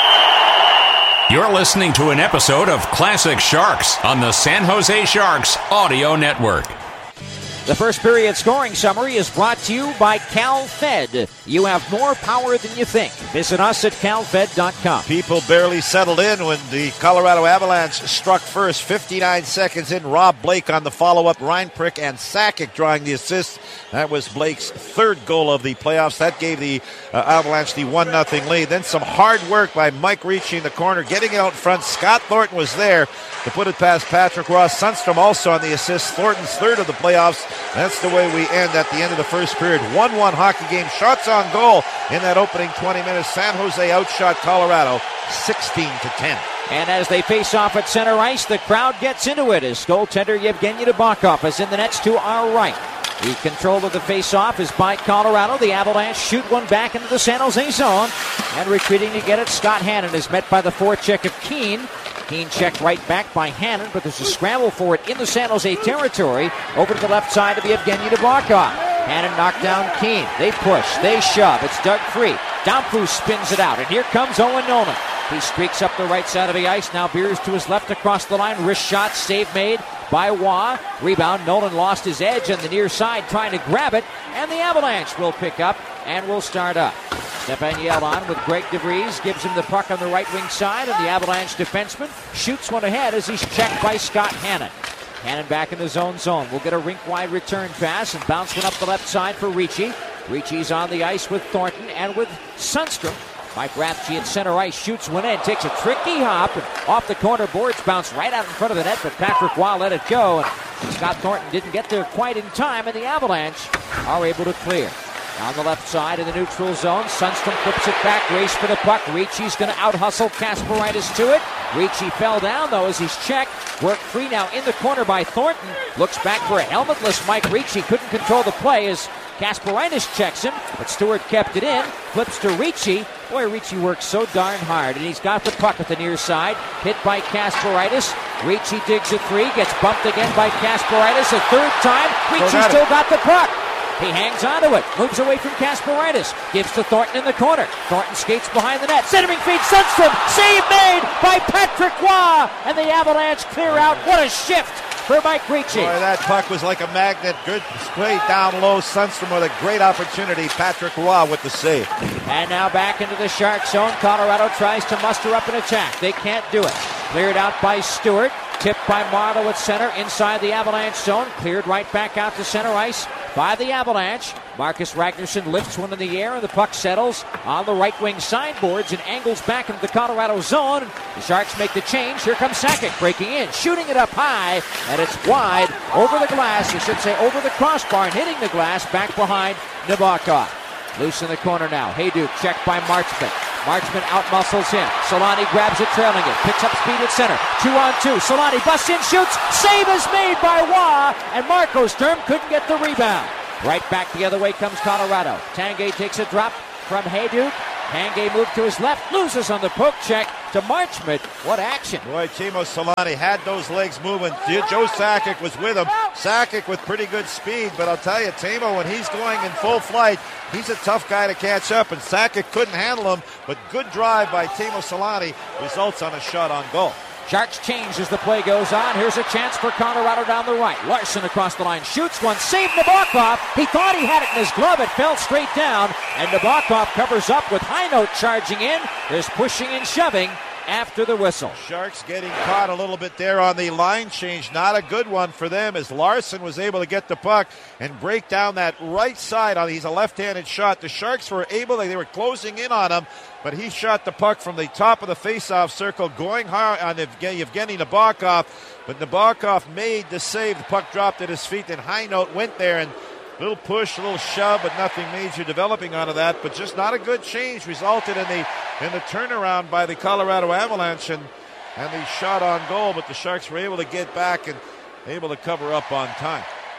You're listening to an episode of Classic Sharks on the San Jose Sharks Audio Network. The first period scoring summary is brought to you by CalFed. You have more power than you think. Visit us at cal fed dot com. People barely settled in when the Colorado Avalanche struck first. fifty-nine seconds in, Rob Blake on the follow-up. Reinprecht and Sakic drawing the assist. That was Blake's third goal of the playoffs. That gave the uh, Avalanche the one nothing lead. Then some hard work by Mike Ricci in the corner, getting it out front. Scott Thornton was there to put it past Patrick Roy. Sundstrom also on the assist. Thornton's third of the playoffs. That's the way we end at the end of the first period. one one hockey game. Shots on goal in that opening twenty minutes. San Jose outshot Colorado sixteen to ten. And as they face off at center ice, the crowd gets into it as goaltender Yevgeny Nabokov is in the nets to our right. The control of the face-off is by Colorado. The Avalanche shoot one back into the San Jose zone. And retreating to get it, Scott Hannon is met by the forecheck of Keane. Keane checked right back by Hannon, but there's a scramble for it in the San Jose territory. Over to the left side of Yevgeny Nabokov. Hannon knocked down Keane. They push, they shove. It's dug free. Damphousse spins it out, and here comes Owen Nolan. He streaks up the right side of the ice. Now Beers to his left across the line. Wrist shot, save made by Waugh. Rebound, Nolan lost his edge on the near side trying to grab it. And the Avalanche will pick up and will start up. Stefan Yelon with Greg DeVries gives him the puck on the right wing side. And the Avalanche defenseman shoots one ahead as he's checked by Scott Hannon. Hannon back in the zone zone. We'll get a rink-wide return pass and bounce one up the left side for Ricci. Ricci's on the ice with Thornton and with Sundstrom. Mike Rathje at center ice shoots one in, takes a tricky hop, and off the corner boards bounce right out in front of the net, but Patrick Waugh let it go, and Scott Thornton didn't get there quite in time, and the Avalanche are able to clear. On the left side in the neutral zone, Sundstrom flips it back, race for the puck. Ricci's going to out-hustle Kasparaitis to it. Ricci fell down, though, as he's checked. Worked free now in the corner by Thornton. Looks back for a helmetless Mike Ricci. Couldn't control the play as Kasparaitis checks him, but Stewart kept it in. Flips to Ricci. Boy, Ricci works so darn hard, and he's got the puck at the near side. Hit by Kasparaitis. Ricci digs a three, gets bumped again by Kasparaitis. A third time, Ricci oh, still got the puck. He hangs onto it, moves away from Kasparaitis, gives to Thornton in the corner. Thornton skates behind the net, centering feed, Sundstrom, save made by Patrick Waugh, and the Avalanche clear out. What a shift for Mike Ricci. Boy, that puck was like a magnet. Good play down low. Sundstrom with a great opportunity. Patrick Waugh with the save. And now back into the Shark zone. Colorado tries to muster up an attack. They can't do it. Cleared out by Stewart. Tipped by Marleau at center inside the Avalanche zone. Cleared right back out to center ice by the Avalanche. Marcus Ragnarsson lifts one in the air, and the puck settles on the right wing sideboards and angles back into the Colorado zone. The Sharks make the change. Here comes Sakic breaking in, shooting it up high, and it's wide over the glass. I should say over the crossbar and hitting the glass back behind Nabokov. Loose in the corner now. Hejduk checked by Marchment. Marchment outmuscles him. Solani grabs it, trailing it. Picks up speed at center. Two on two. Solani busts in, shoots. Save is made by Waugh, and Marco Sturm couldn't get the rebound. Right back the other way comes Colorado. Tanguay takes a drop from Hejduk. Tanguay moved to his left, loses on the poke check to Marchment. What action. Boy, Timo Solani had those legs moving. Joe Sakic was with him. Sakic with pretty good speed, but I'll tell you, Timo, when he's going in full flight, he's a tough guy to catch up, and Sakic couldn't handle him, but good drive by Timo Solani results on a shot on goal. Sharks change as the play goes on. Here's a chance for Colorado down the right. Larson across the line, shoots one, saved Nabokov. He thought he had it in his glove. It fell straight down, and Nabokov covers up with Heinote charging in. There's pushing and shoving after the whistle. Sharks getting caught a little bit there on the line change. Not a good one for them, as Larson was able to get the puck and break down that right side. On He's a left-handed shot. The Sharks were able, they were closing in on him, but he shot the puck from the top of the face-off circle, going hard on Evgeny Nabokov. But Nabokov made the save. The puck dropped at his feet, and Heinote went there, and a little push, a little shove, but nothing major developing out of that. But just not a good change resulted in the in the turnaround by the Colorado Avalanche and, and the shot on goal. But the Sharks were able to get back and able to cover up on time.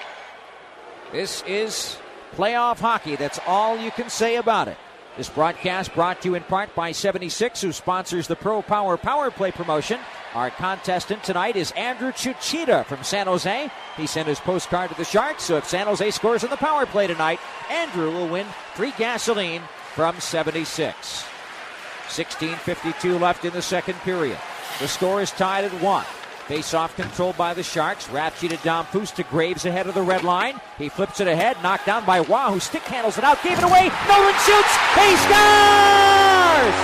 This is playoff hockey. That's all you can say about it. This broadcast brought to you in part by seventy-six, who sponsors the Pro Power Power Play promotion. Our contestant tonight is Andrew Chuchita from San Jose. He sent his postcard to the Sharks, so if San Jose scores in the power play tonight, Andrew will win free gasoline from seventy-six. sixteen fifty-two left in the second period. The score is tied at one. Face-off controlled by the Sharks. Rapchi to Domfus to Graves ahead of the red line. He flips it ahead, knocked down by Waugh, who stick handles it out, gave it away. Nolan shoots. He scores!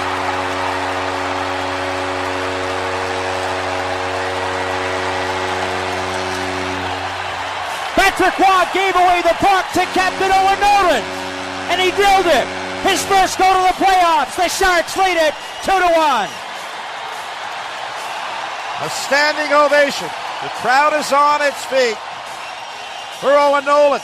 Patrick Waugh gave away the puck to Captain Owen Nolan, and he drilled it. His first goal to the playoffs. The Sharks lead it two to one. A standing ovation. The crowd is on its feet for Owen Nolan.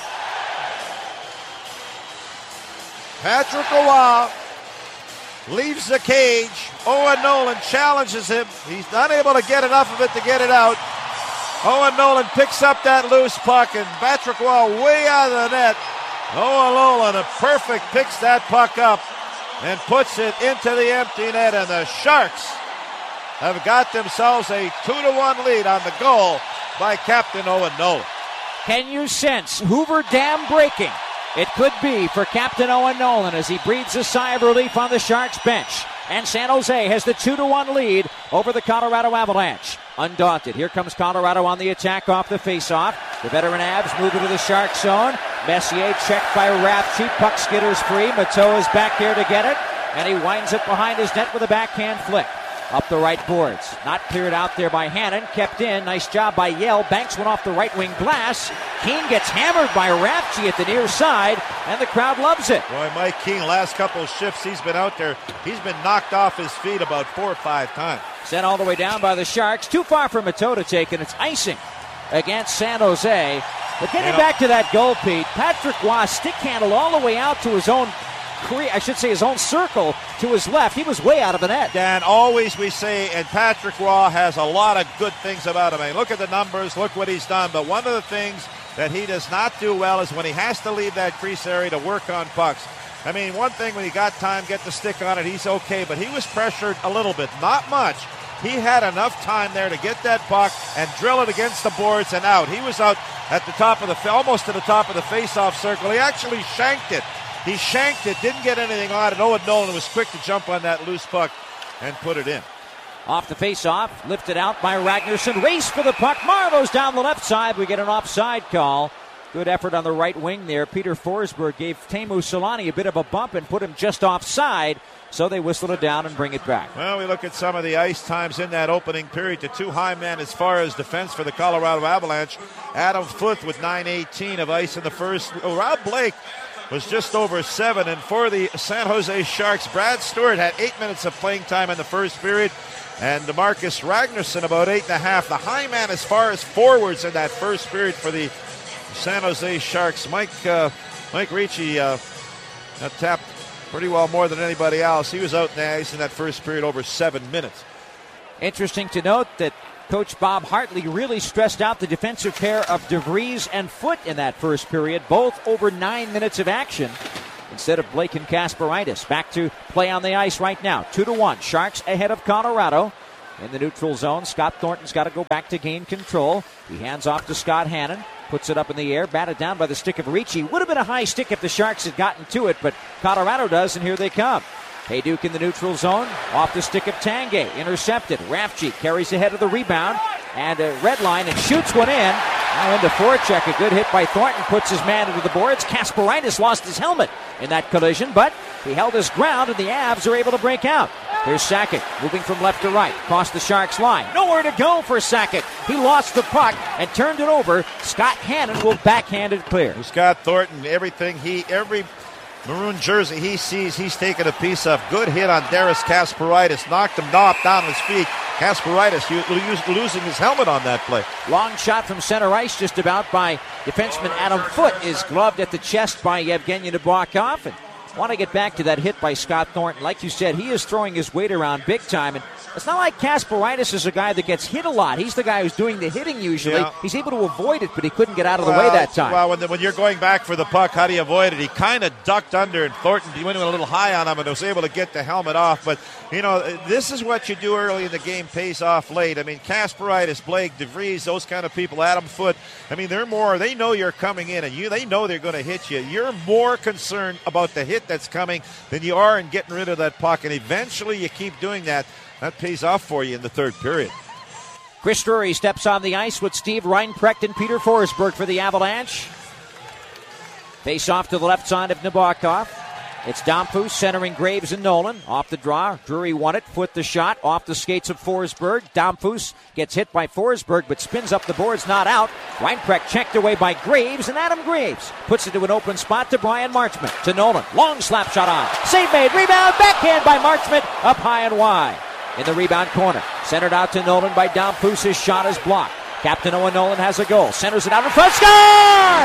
Patrick Waugh leaves the cage. Owen Nolan challenges him. He's not able to get enough of it to get it out. Owen Nolan picks up that loose puck, and Patrick Waugh way out of the net. Owen Nolan, a perfect, picks that puck up and puts it into the empty net, and the Sharks have got themselves a two to one lead on the goal by Captain Owen Nolan. Can you sense Hoover Dam breaking? It could be for Captain Owen Nolan as he breathes a sigh of relief on the Sharks bench. And San Jose has the two to one lead over the Colorado Avalanche. Undaunted, here comes Colorado on the attack off the faceoff. The veteran Avs move into the Shark zone. Messier checked by Rapchi. Puck skitters free. Mateau is back here to get it, and he winds it behind his net with a backhand flick. Up the right boards. Not cleared out there by Hannon. Kept in. Nice job by Yell. Banks one off the right wing glass. Keane gets hammered by Rapchi at the near side, and the crowd loves it. Boy, Mike Keane, last couple of shifts he's been out there, he's been knocked off his feet about four or five times. Sent all the way down by the Sharks. Too far for Mateau to take, and it's icing against San Jose. But getting you know, back to that goal, Pete, Patrick Waugh stick handle all the way out to his own I should say his own circle to his left. He was way out of the net. Dan, always we say, and Patrick Waugh has a lot of good things about him. I mean, look at the numbers, look what he's done. But one of the things that he does not do well is when he has to leave that crease area to work on pucks. I mean, one thing when he got time, get the stick on it, he's okay. But he was pressured a little bit, not much. He had enough time there to get that puck and drill it against the boards and out. He was out at the top of the, almost to the top of the face-off circle. He actually shanked it. He shanked it, didn't get anything on it. Owen Nolan was quick to jump on that loose puck and put it in. Off the face-off, lifted out by Ragnarsson. Race for the puck. Marlowe's down the left side. We get an offside call. Good effort on the right wing there. Peter Forsberg gave Teemu Selanne a bit of a bump and put him just offside, so they whistled it down and bring it back. Well, we look at some of the ice times in that opening period. The two high men as far as defense for the Colorado Avalanche. Adam Foote with nine eighteen of ice in the first. Oh, Rob Blake was just over seven. And for the San Jose Sharks, Brad Stewart had eight minutes of playing time in the first period. And DeMarcus Ragnarsson about eight and a half. The high man as far as forwards in that first period for the San Jose Sharks. Mike uh, Mike Ricci uh, tapped pretty well more than anybody else. He was out in the ice in that first period over seven minutes. Interesting to note that Coach Bob Hartley really stressed out the defensive pair of DeVries and Foote in that first period, both over nine minutes of action instead of Blake and Kasparaitis. Back to play on the ice right now. Two to one. Sharks ahead of Colorado. In the neutral zone, Scott Thornton's got to go back to gain control. He hands off to Scott Hannon. Puts it up in the air, batted down by the stick of Ricci. Would have been a high stick if the Sharks had gotten to it, but Colorado does, and here they come. Hayduke in the neutral zone, off the stick of Tanguay, intercepted. Rafchi carries ahead of the rebound, and a red line and shoots one in. Now into forecheck, a good hit by Thornton, puts his man into the boards. Kasparaitis lost his helmet in that collision, but he held his ground, and the Avs are able to break out. Here's Sakic, moving from left to right, across the Sharks line. Nowhere to go for Sakic. He lost the puck and turned it over. Scott Hannon will backhand it clear. Scott Thornton, everything he, every maroon jersey he sees, he's taken a piece of. Good hit on Darius Kasparaitis. Knocked him knocked down his feet. Kasparaitis losing his helmet on that play. Long shot from center ice just about by defenseman Adam Foote is gloved at the chest by Yevgeny Nabokov. And want to get back to that hit by Scott Thornton. Like you said, he is throwing his weight around big time. And it's not like Kasparaitis is a guy that gets hit a lot. He's the guy who's doing the hitting usually. Yeah. He's able to avoid it, but he couldn't get out of the well, way that time. Well, when, the, when you're going back for the puck, how do you avoid it? He kind of ducked under, and Thornton he went a little high on him and was able to get the helmet off. But, you know, this is what you do early in the game, pays off late. I mean, Kasparaitis, Blake, DeVries, those kind of people, Adam Foote, I mean, they're more, they know you're coming in, and you they know they're going to hit you. You're more concerned about the hit that's coming than you are in getting rid of that puck, and eventually you keep doing that. That pays off for you in the third period. Chris Drury steps on the ice with Steve Reinprecht and Peter Forsberg for the Avalanche. Face off to the left side of Nabokov. It's Domfus centering Graves and Nolan. Off the draw, Drury won it. Foot the shot off the skates of Forsberg. Domfus gets hit by Forsberg but spins up the boards, not out. Reinprecht checked away by Graves, and Adam Graves puts it to an open spot to Brian Marchment. To Nolan, long slap shot on. Save made, rebound, backhand by Marchment, up high and wide. In the rebound corner, centered out to Nolan by Domfus. His shot is blocked. Captain Owen Nolan has a goal. Centers it out in front. Score!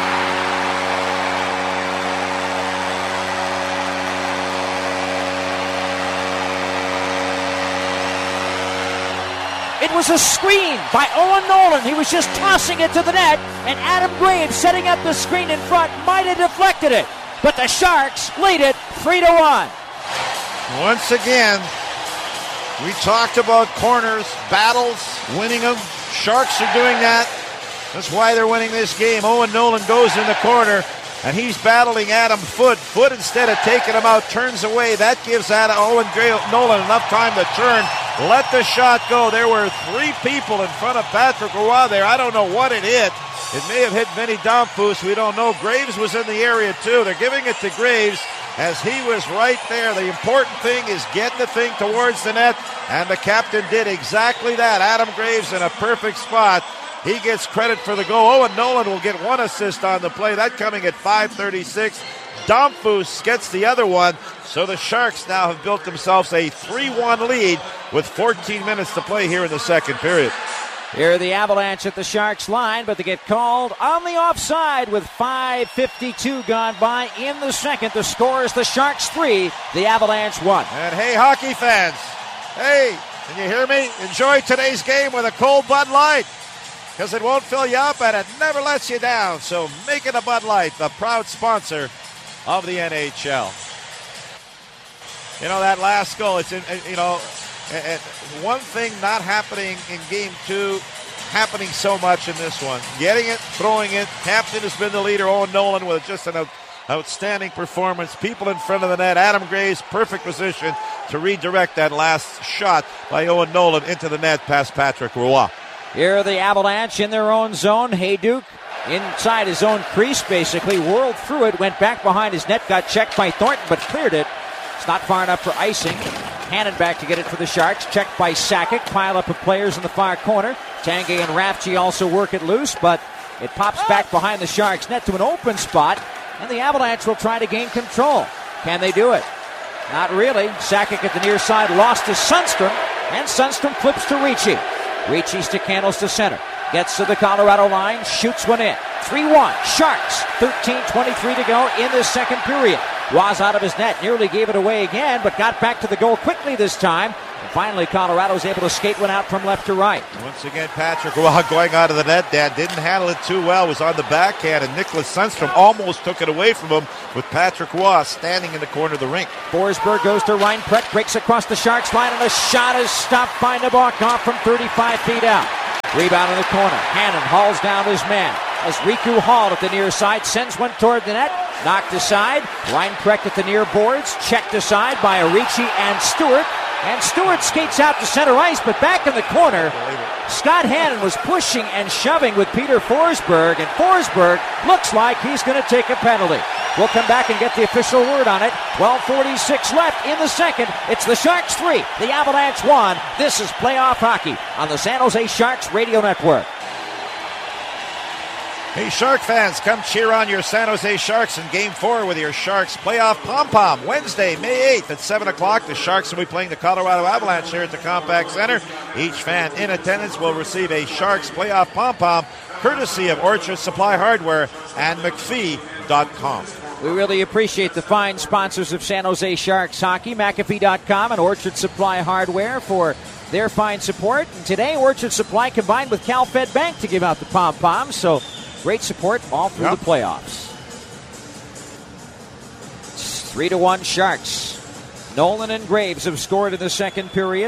It was a screen by Owen Nolan. He was just tossing it to the net, and Adam Graves, setting up the screen in front, might have deflected it. But the Sharks lead it three to one. Once again, we talked about corners, battles, winning them. Sharks are doing that. That's why they're winning this game. Owen Nolan goes in the corner, and he's battling Adam Foote. Foote, instead of taking him out, turns away. That gives Adam, Owen Nolan enough time to turn, let the shot go. There were three people in front of Patrick Roy there. I don't know what it hit. It may have hit Vinny Domfus. We don't know. Graves was in the area, too. They're giving it to Graves as he was right there. The important thing is get the thing towards the net, and the captain did exactly that. Adam Graves in a perfect spot. He gets credit for the goal. Owen Nolan will get one assist on the play. That coming at five thirty-six. Domfus gets the other one. So the Sharks now have built themselves a three one lead with fourteen minutes to play here in the second period. Here are the Avalanche at the Sharks line, but they get called on the offside with five fifty-two gone by in the second. The score is the Sharks three, the Avalanche one. And hey, hockey fans, hey, can you hear me? Enjoy today's game with a cold Bud Light, because it won't fill you up and it never lets you down. So make it a Bud Light, the proud sponsor of the N H L. You know, that last goal, it's, in, you know, and one thing not happening in game two, happening so much in this one. Getting it, throwing it. Captain has been the leader, Owen Nolan, with just an out, outstanding performance. People in front of the net. Adam Graves, perfect position to redirect that last shot by Owen Nolan into the net past Patrick Roy. Here are the Avalanche in their own zone. Hayduke inside his own crease, basically, whirled through it, went back behind his net, got checked by Thornton, but cleared it. It's not far enough for icing. Hannon back to get it for the Sharks. Checked by Sakic. Pile up of players in the far corner. Tanguay and Rafchi also work it loose, but it pops back behind the Sharks' net to an open spot, and the Avalanche will try to gain control. Can they do it? Not really. Sakic at the near side lost to Sundstrom, and Sundstrom flips to Ricci. Ricci stick handles to center. Gets to the Colorado line, shoots one in. three one, Sharks. thirteen twenty-three to go in this second period. Was out of his net, nearly gave it away again, but got back to the goal quickly this time. And finally, Colorado's able to skate one out from left to right. Once again, Patrick Roy going out of the net. Dad didn't handle it too well, was on the backhand, and Nicholas Sundstrom almost took it away from him with Patrick Roy standing in the corner of the rink. Forsberg goes to Reinprecht, breaks across the Sharks line, and the shot is stopped by Nabokov from thirty-five feet out. Rebound in the corner. Hannon hauls down his man as Riku Hall at the near side sends one toward the net. Knocked aside. Reinprecht at the near boards. Checked aside by Ricci and Stewart. And Stewart skates out to center ice, but back in the corner, Scott Hannon was pushing and shoving with Peter Forsberg, and Forsberg looks like he's going to take a penalty. We'll come back and get the official word on it. twelve forty-six left in the second. It's the Sharks three, the Avalanche one. This is playoff hockey on the San Jose Sharks Radio Network. Hey, Shark fans, come cheer on your San Jose Sharks in Game four with your Sharks Playoff Pom-Pom. Wednesday, May eighth at seven o'clock. The Sharks will be playing the Colorado Avalanche here at the Compaq Center. Each fan in attendance will receive a Sharks Playoff Pom-Pom courtesy of Orchard Supply Hardware and McPhee dot com. We really appreciate the fine sponsors of San Jose Sharks hockey, McAfee dot com and Orchard Supply Hardware for their fine support. And today, Orchard Supply combined with CalFed Bank to give out the pom-poms, so great support all through yep. the playoffs. It's three to one Sharks. Nolan and Graves have scored in the second period.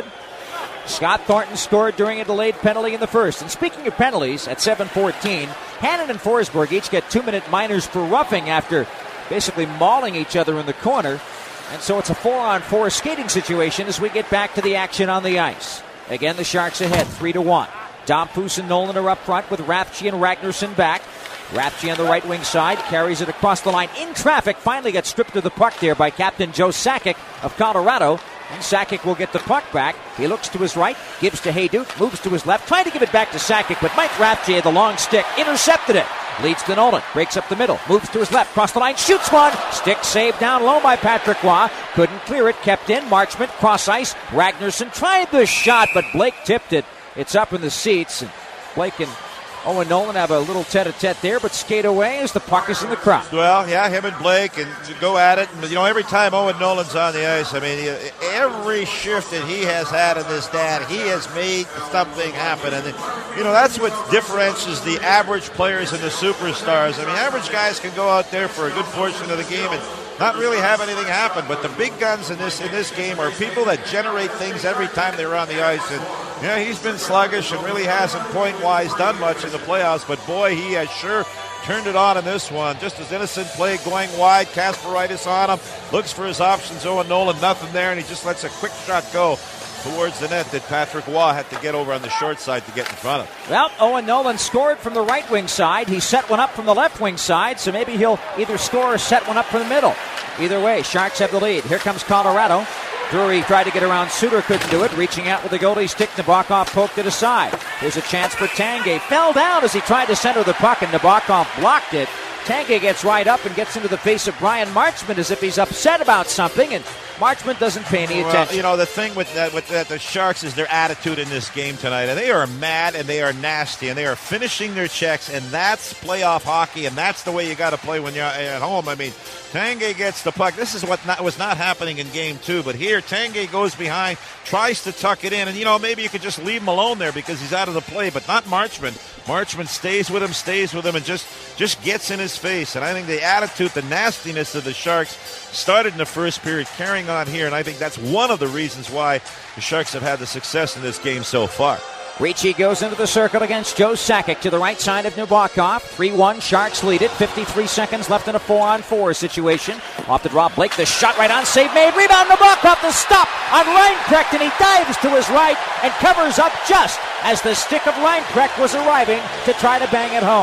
Scott Thornton scored during a delayed penalty in the first. And speaking of penalties, at seven fourteen, Hannon and Forsberg each get two-minute minors for roughing after basically mauling each other in the corner. And so it's a four-on-four skating situation as we get back to the action on the ice. Again, the Sharks ahead, three to one. Domfus and Nolan are up front with Rafchi and Ragnarsson back. Rafchi on the right wing side carries it across the line in traffic. Finally gets stripped of the puck there by Captain Joe Sakic of Colorado. And Sakic will get the puck back. He looks to his right, gives to Hejduk, moves to his left, trying to give it back to Sakic, but Mike Rafchi, the long stick, intercepted it. Leads to Nolan, breaks up the middle, moves to his left, cross the line, shoots one. Stick saved down low by Patrick Roy. Couldn't clear it, kept in. Marchment, cross ice. Ragnarsson tried the shot, but Blake tipped it. It's up in the seats, and Blake and Owen Nolan have a little tete-a-tete there, but skate away as the puck is in the crowd. Well, yeah, him and Blake, and go at it. And, you know, every time Owen Nolan's on the ice, I mean, every shift that he has had in this, Dad, he has made something happen. And, you know, that's what differentiates the average players and the superstars. I mean, average guys can go out there for a good portion of the game and not really have anything happen, but the big guns in this in this game are people that generate things every time they're on the ice. And yeah, he's been sluggish and really hasn't point-wise done much in the playoffs, but boy, he has sure turned it on in this one. Just as innocent play going wide, Kasparaitis on him, looks for his options. Owen Nolan, nothing there, and he just lets a quick shot go towards the net that Patrick Roy had to get over on the short side to get in front of. Well, Owen Nolan scored from the right wing side. He set one up from the left wing side, so maybe he'll either score or set one up from the middle. Either way, Sharks have the lead. Here comes Colorado. Drury tried to get around Suter, couldn't do it. Reaching out with the goalie stick, Nabokov poked it aside. Here's a chance for Tanguay. Fell down as he tried to center the puck, and Nabokov blocked it. Tanguay gets right up and gets into the face of Brian Marchment as if he's upset about something, and Marchment doesn't pay any attention. Well, you know, the thing with that, with that, the Sharks is their attitude in this game tonight. And they are mad and they are nasty and they are finishing their checks, and that's playoff hockey, and that's the way you got to play when you're at home. I mean, Tanguay gets the puck. This is what not, was not happening in game two, but here Tanguay goes behind, tries to tuck it in, and, you know, maybe you could just leave him alone there because he's out of the play, but not Marchment. Marchment stays with him, stays with him, and just, just gets in his face. And I think the attitude, the nastiness of the Sharks started in the first period, carrying on here, and I think that's one of the reasons why the Sharks have had the success in this game so far. Ricci goes into the circle against Joe Sakic to the right side of Nabokov. three one, Sharks lead it. fifty-three seconds left in a four-on-four situation. Off to Rob Blake, the shot right on, save made, rebound, Nabokov, the stop on Reinprecht, and he dives to his right and covers up just as the stick of Reinprecht was arriving to try to bang it home.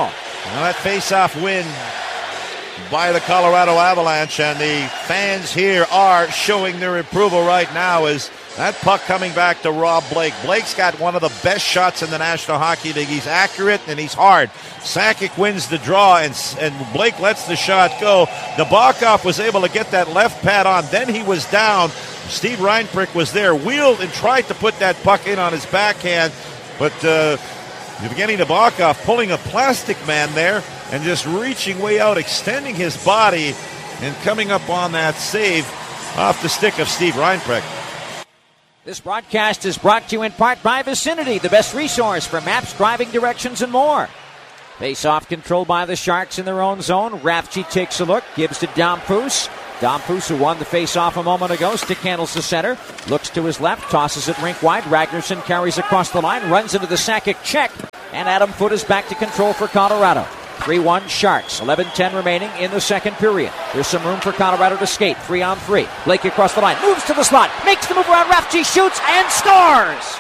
Now that face-off win by the Colorado Avalanche, and the fans here are showing their approval right now as that puck coming back to Rob Blake. Blake's got one of the best shots in the National Hockey League. He's accurate and he's hard. Sakic wins the draw, and, and Blake lets the shot go. Nabokov was able to get that left pad on. Then he was down. Steve Reinprick was there, wheeled and tried to put that puck in on his backhand, but uh, Evgeny Nabokov pulling a plastic man there and just reaching way out, extending his body, and coming up on that save off the stick of Steve Reinprick. This broadcast is brought to you in part by Vicinity, the best resource for maps, driving directions, and more. Face-off controlled by the Sharks in their own zone. Rafchi takes a look, gives to Domfus. Domfus, who won the face-off a moment ago, stick handles the center, looks to his left, tosses it rink wide. Ragnarsson carries across the line, runs into the Sakic check, and Adam Foote is back to control for Colorado. three one Sharks, eleven ten remaining in the second period. There's some room for Colorado to skate, three on three. Blake across the line, moves to the slot, makes the move around Rafchi, shoots, and scores!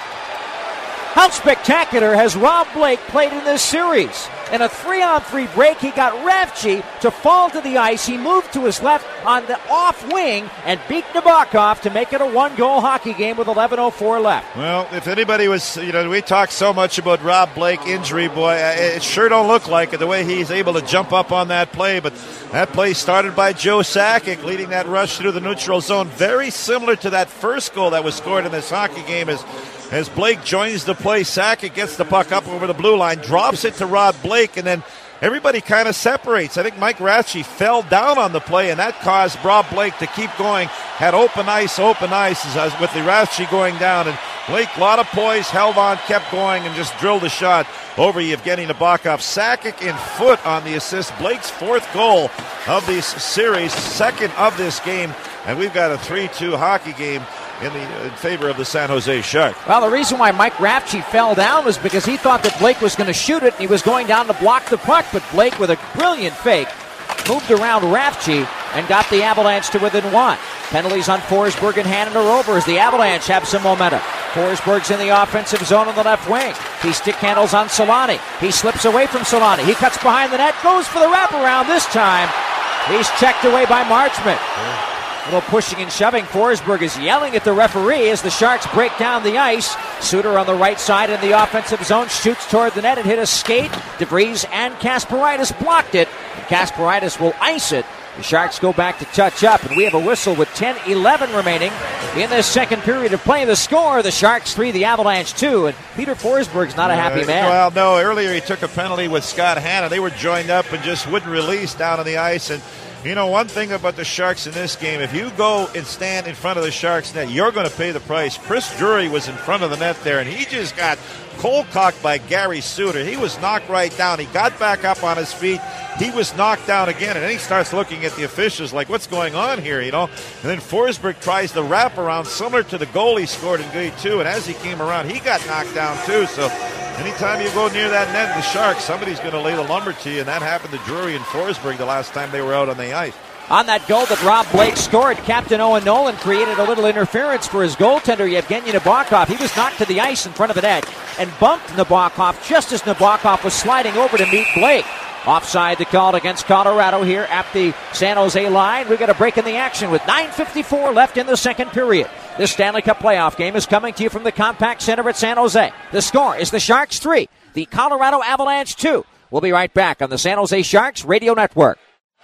How spectacular has Rob Blake played in this series? In a three-on-three break, he got Rafchi to fall to the ice. He moved to his left on the off wing and beat Nabokov to make it a one-goal hockey game with eleven oh four left. Well, if anybody was, you know, we talk so much about Rob Blake injury, boy, it sure don't look like it the way he's able to jump up on that play. But that play started by Joe Sakic, leading that rush through the neutral zone. Very similar to that first goal that was scored in this hockey game as As Blake joins the play. Sakic gets the puck up over the blue line, drops it to Rob Blake, and then everybody kind of separates. I think Mike Rafchi fell down on the play, and that caused Rob Blake to keep going. Had open ice, open ice as with the Rafchi going down, and Blake, a lot of poise, held on, kept going, and just drilled a shot over Evgeny Nabokov. Sakic in Foote on the assist. Blake's fourth goal of this series, second of this game, and we've got a three two hockey game in the in favor of the San Jose Sharks. Well, the reason why Mike Rafchi fell down was because he thought that Blake was going to shoot it, and he was going down to block the puck, but Blake, with a brilliant fake, moved around Rafchi and got the Avalanche to within one. Penalties on Forsberg and Hanander over as the Avalanche have some momentum. Forsberg's in the offensive zone on the left wing. He stick handles on Solani. He slips away from Solani. He cuts behind the net, goes for the wraparound this time. He's checked away by Marchment. Yeah. A little pushing and shoving. Forsberg is yelling at the referee as the Sharks break down the ice. Suter on the right side in the offensive zone shoots toward the net and hit a skate. DeVries and Kasparaitis blocked it. Kasparaitis will ice it. The Sharks go back to touch up, and we have a whistle with ten eleven remaining in this second period of play. The score, the Sharks three, the Avalanche two, and Peter Forsberg's not a happy man. Uh, well, no, earlier he took a penalty with Scott Hanna. They were joined up and just wouldn't release down on the ice, and you know, one thing about the Sharks in this game, if you go and stand in front of the Sharks net, you're going to pay the price. Chris Drury was in front of the net there, and he just got cold-cocked by Gary Suter. He was knocked right down. He got back up on his feet. He was knocked down again, and then he starts looking at the officials like, what's going on here, you know? And then Forsberg tries the wraparound, similar to the goal he scored in game two, and as he came around, he got knocked down too. So anytime you go near that net, the Sharks, somebody's going to lay the lumber to you, and that happened to Drury and Forsberg the last time they were out on the ice. On that goal that Rob Blake scored, Captain Owen Nolan created a little interference for his goaltender, Evgeny Nabokov. He was knocked to the ice in front of the net and bumped Nabokov just as Nabokov was sliding over to meet Blake. Offside the call against Colorado here at the San Jose line. We've got a break in the action with nine fifty-four left in the second period. This Stanley Cup playoff game is coming to you from the Compact Center at San Jose. The score is the Sharks three, the Colorado Avalanche two. We'll be right back on the San Jose Sharks Radio Network.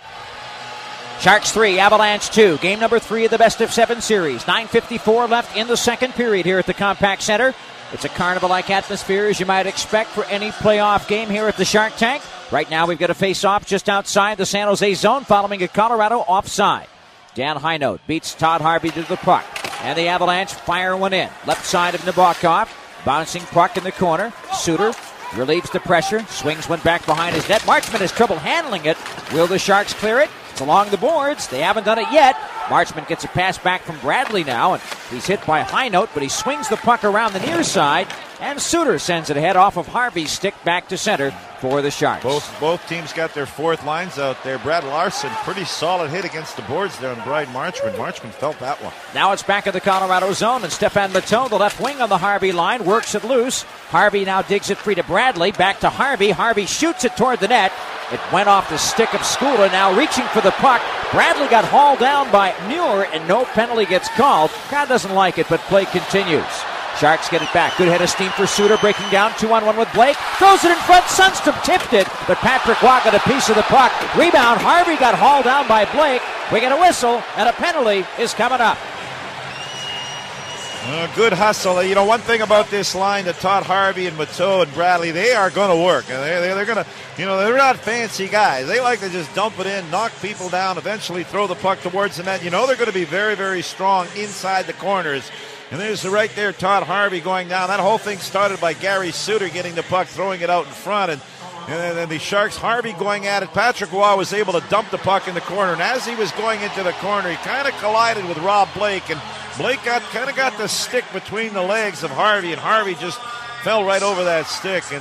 Sharks three, Avalanche two. Game number three of the best of seven series. nine fifty-four left in the second period here at the Compact Center. It's a carnival-like atmosphere, as you might expect for any playoff game here at the Shark Tank. Right now, we've got a face-off just outside the San Jose zone following a Colorado offside. Dan Heinold beats Todd Harvey to the puck. And the Avalanche fire one in. Left side of Nabokov. Bouncing puck in the corner. Suter relieves the pressure. Swings one back behind his net. Marchment has trouble handling it. Will the Sharks clear it? It's along the boards. They haven't done it yet. Marchment gets a pass back from Bradley now, and he's hit by High Note, but he swings the puck around the near side, and Suter sends it ahead off of Harvey's stick back to center for the Sharks. Both both teams got their fourth lines out there. Brad Larson, pretty solid hit against the boards there on Brian Marchment. Marchment felt that one. Now it's back in the Colorado zone, and Stefan Matteau, the left wing on the Harvey line, works it loose. Harvey now digs it free to Bradley. Back to Harvey. Harvey shoots it toward the net. It went off the stick of Skula, now reaching for the puck. Bradley got hauled down by Muir, and no penalty gets called. Crowd doesn't like it, but play continues. Sharks get it back. Good head of steam for Suter, breaking down two on one with Blake. Throws it in front. Sundstrom tipped it, but Patrick Waugh got a piece of the puck. Rebound. Harvey got hauled down by Blake. We get a whistle, and a penalty is coming up. Uh, good hustle. You know, one thing about this line, that Todd Harvey and Matteau and Bradley, they are going to work. And they're, they're going to, you know, they're not fancy guys. They like to just dump it in, knock people down, eventually throw the puck towards the net. You know they're going to be very, very strong inside the corners. And there's the right there, Todd Harvey going down. That whole thing started by Gary Suter getting the puck, throwing it out in front. And, and then the Sharks, Harvey going at it. Patrick Waugh was able to dump the puck in the corner. And as he was going into the corner, he kind of collided with Rob Blake. And Blake got kind of got the stick between the legs of Harvey. And Harvey just fell right over that stick. And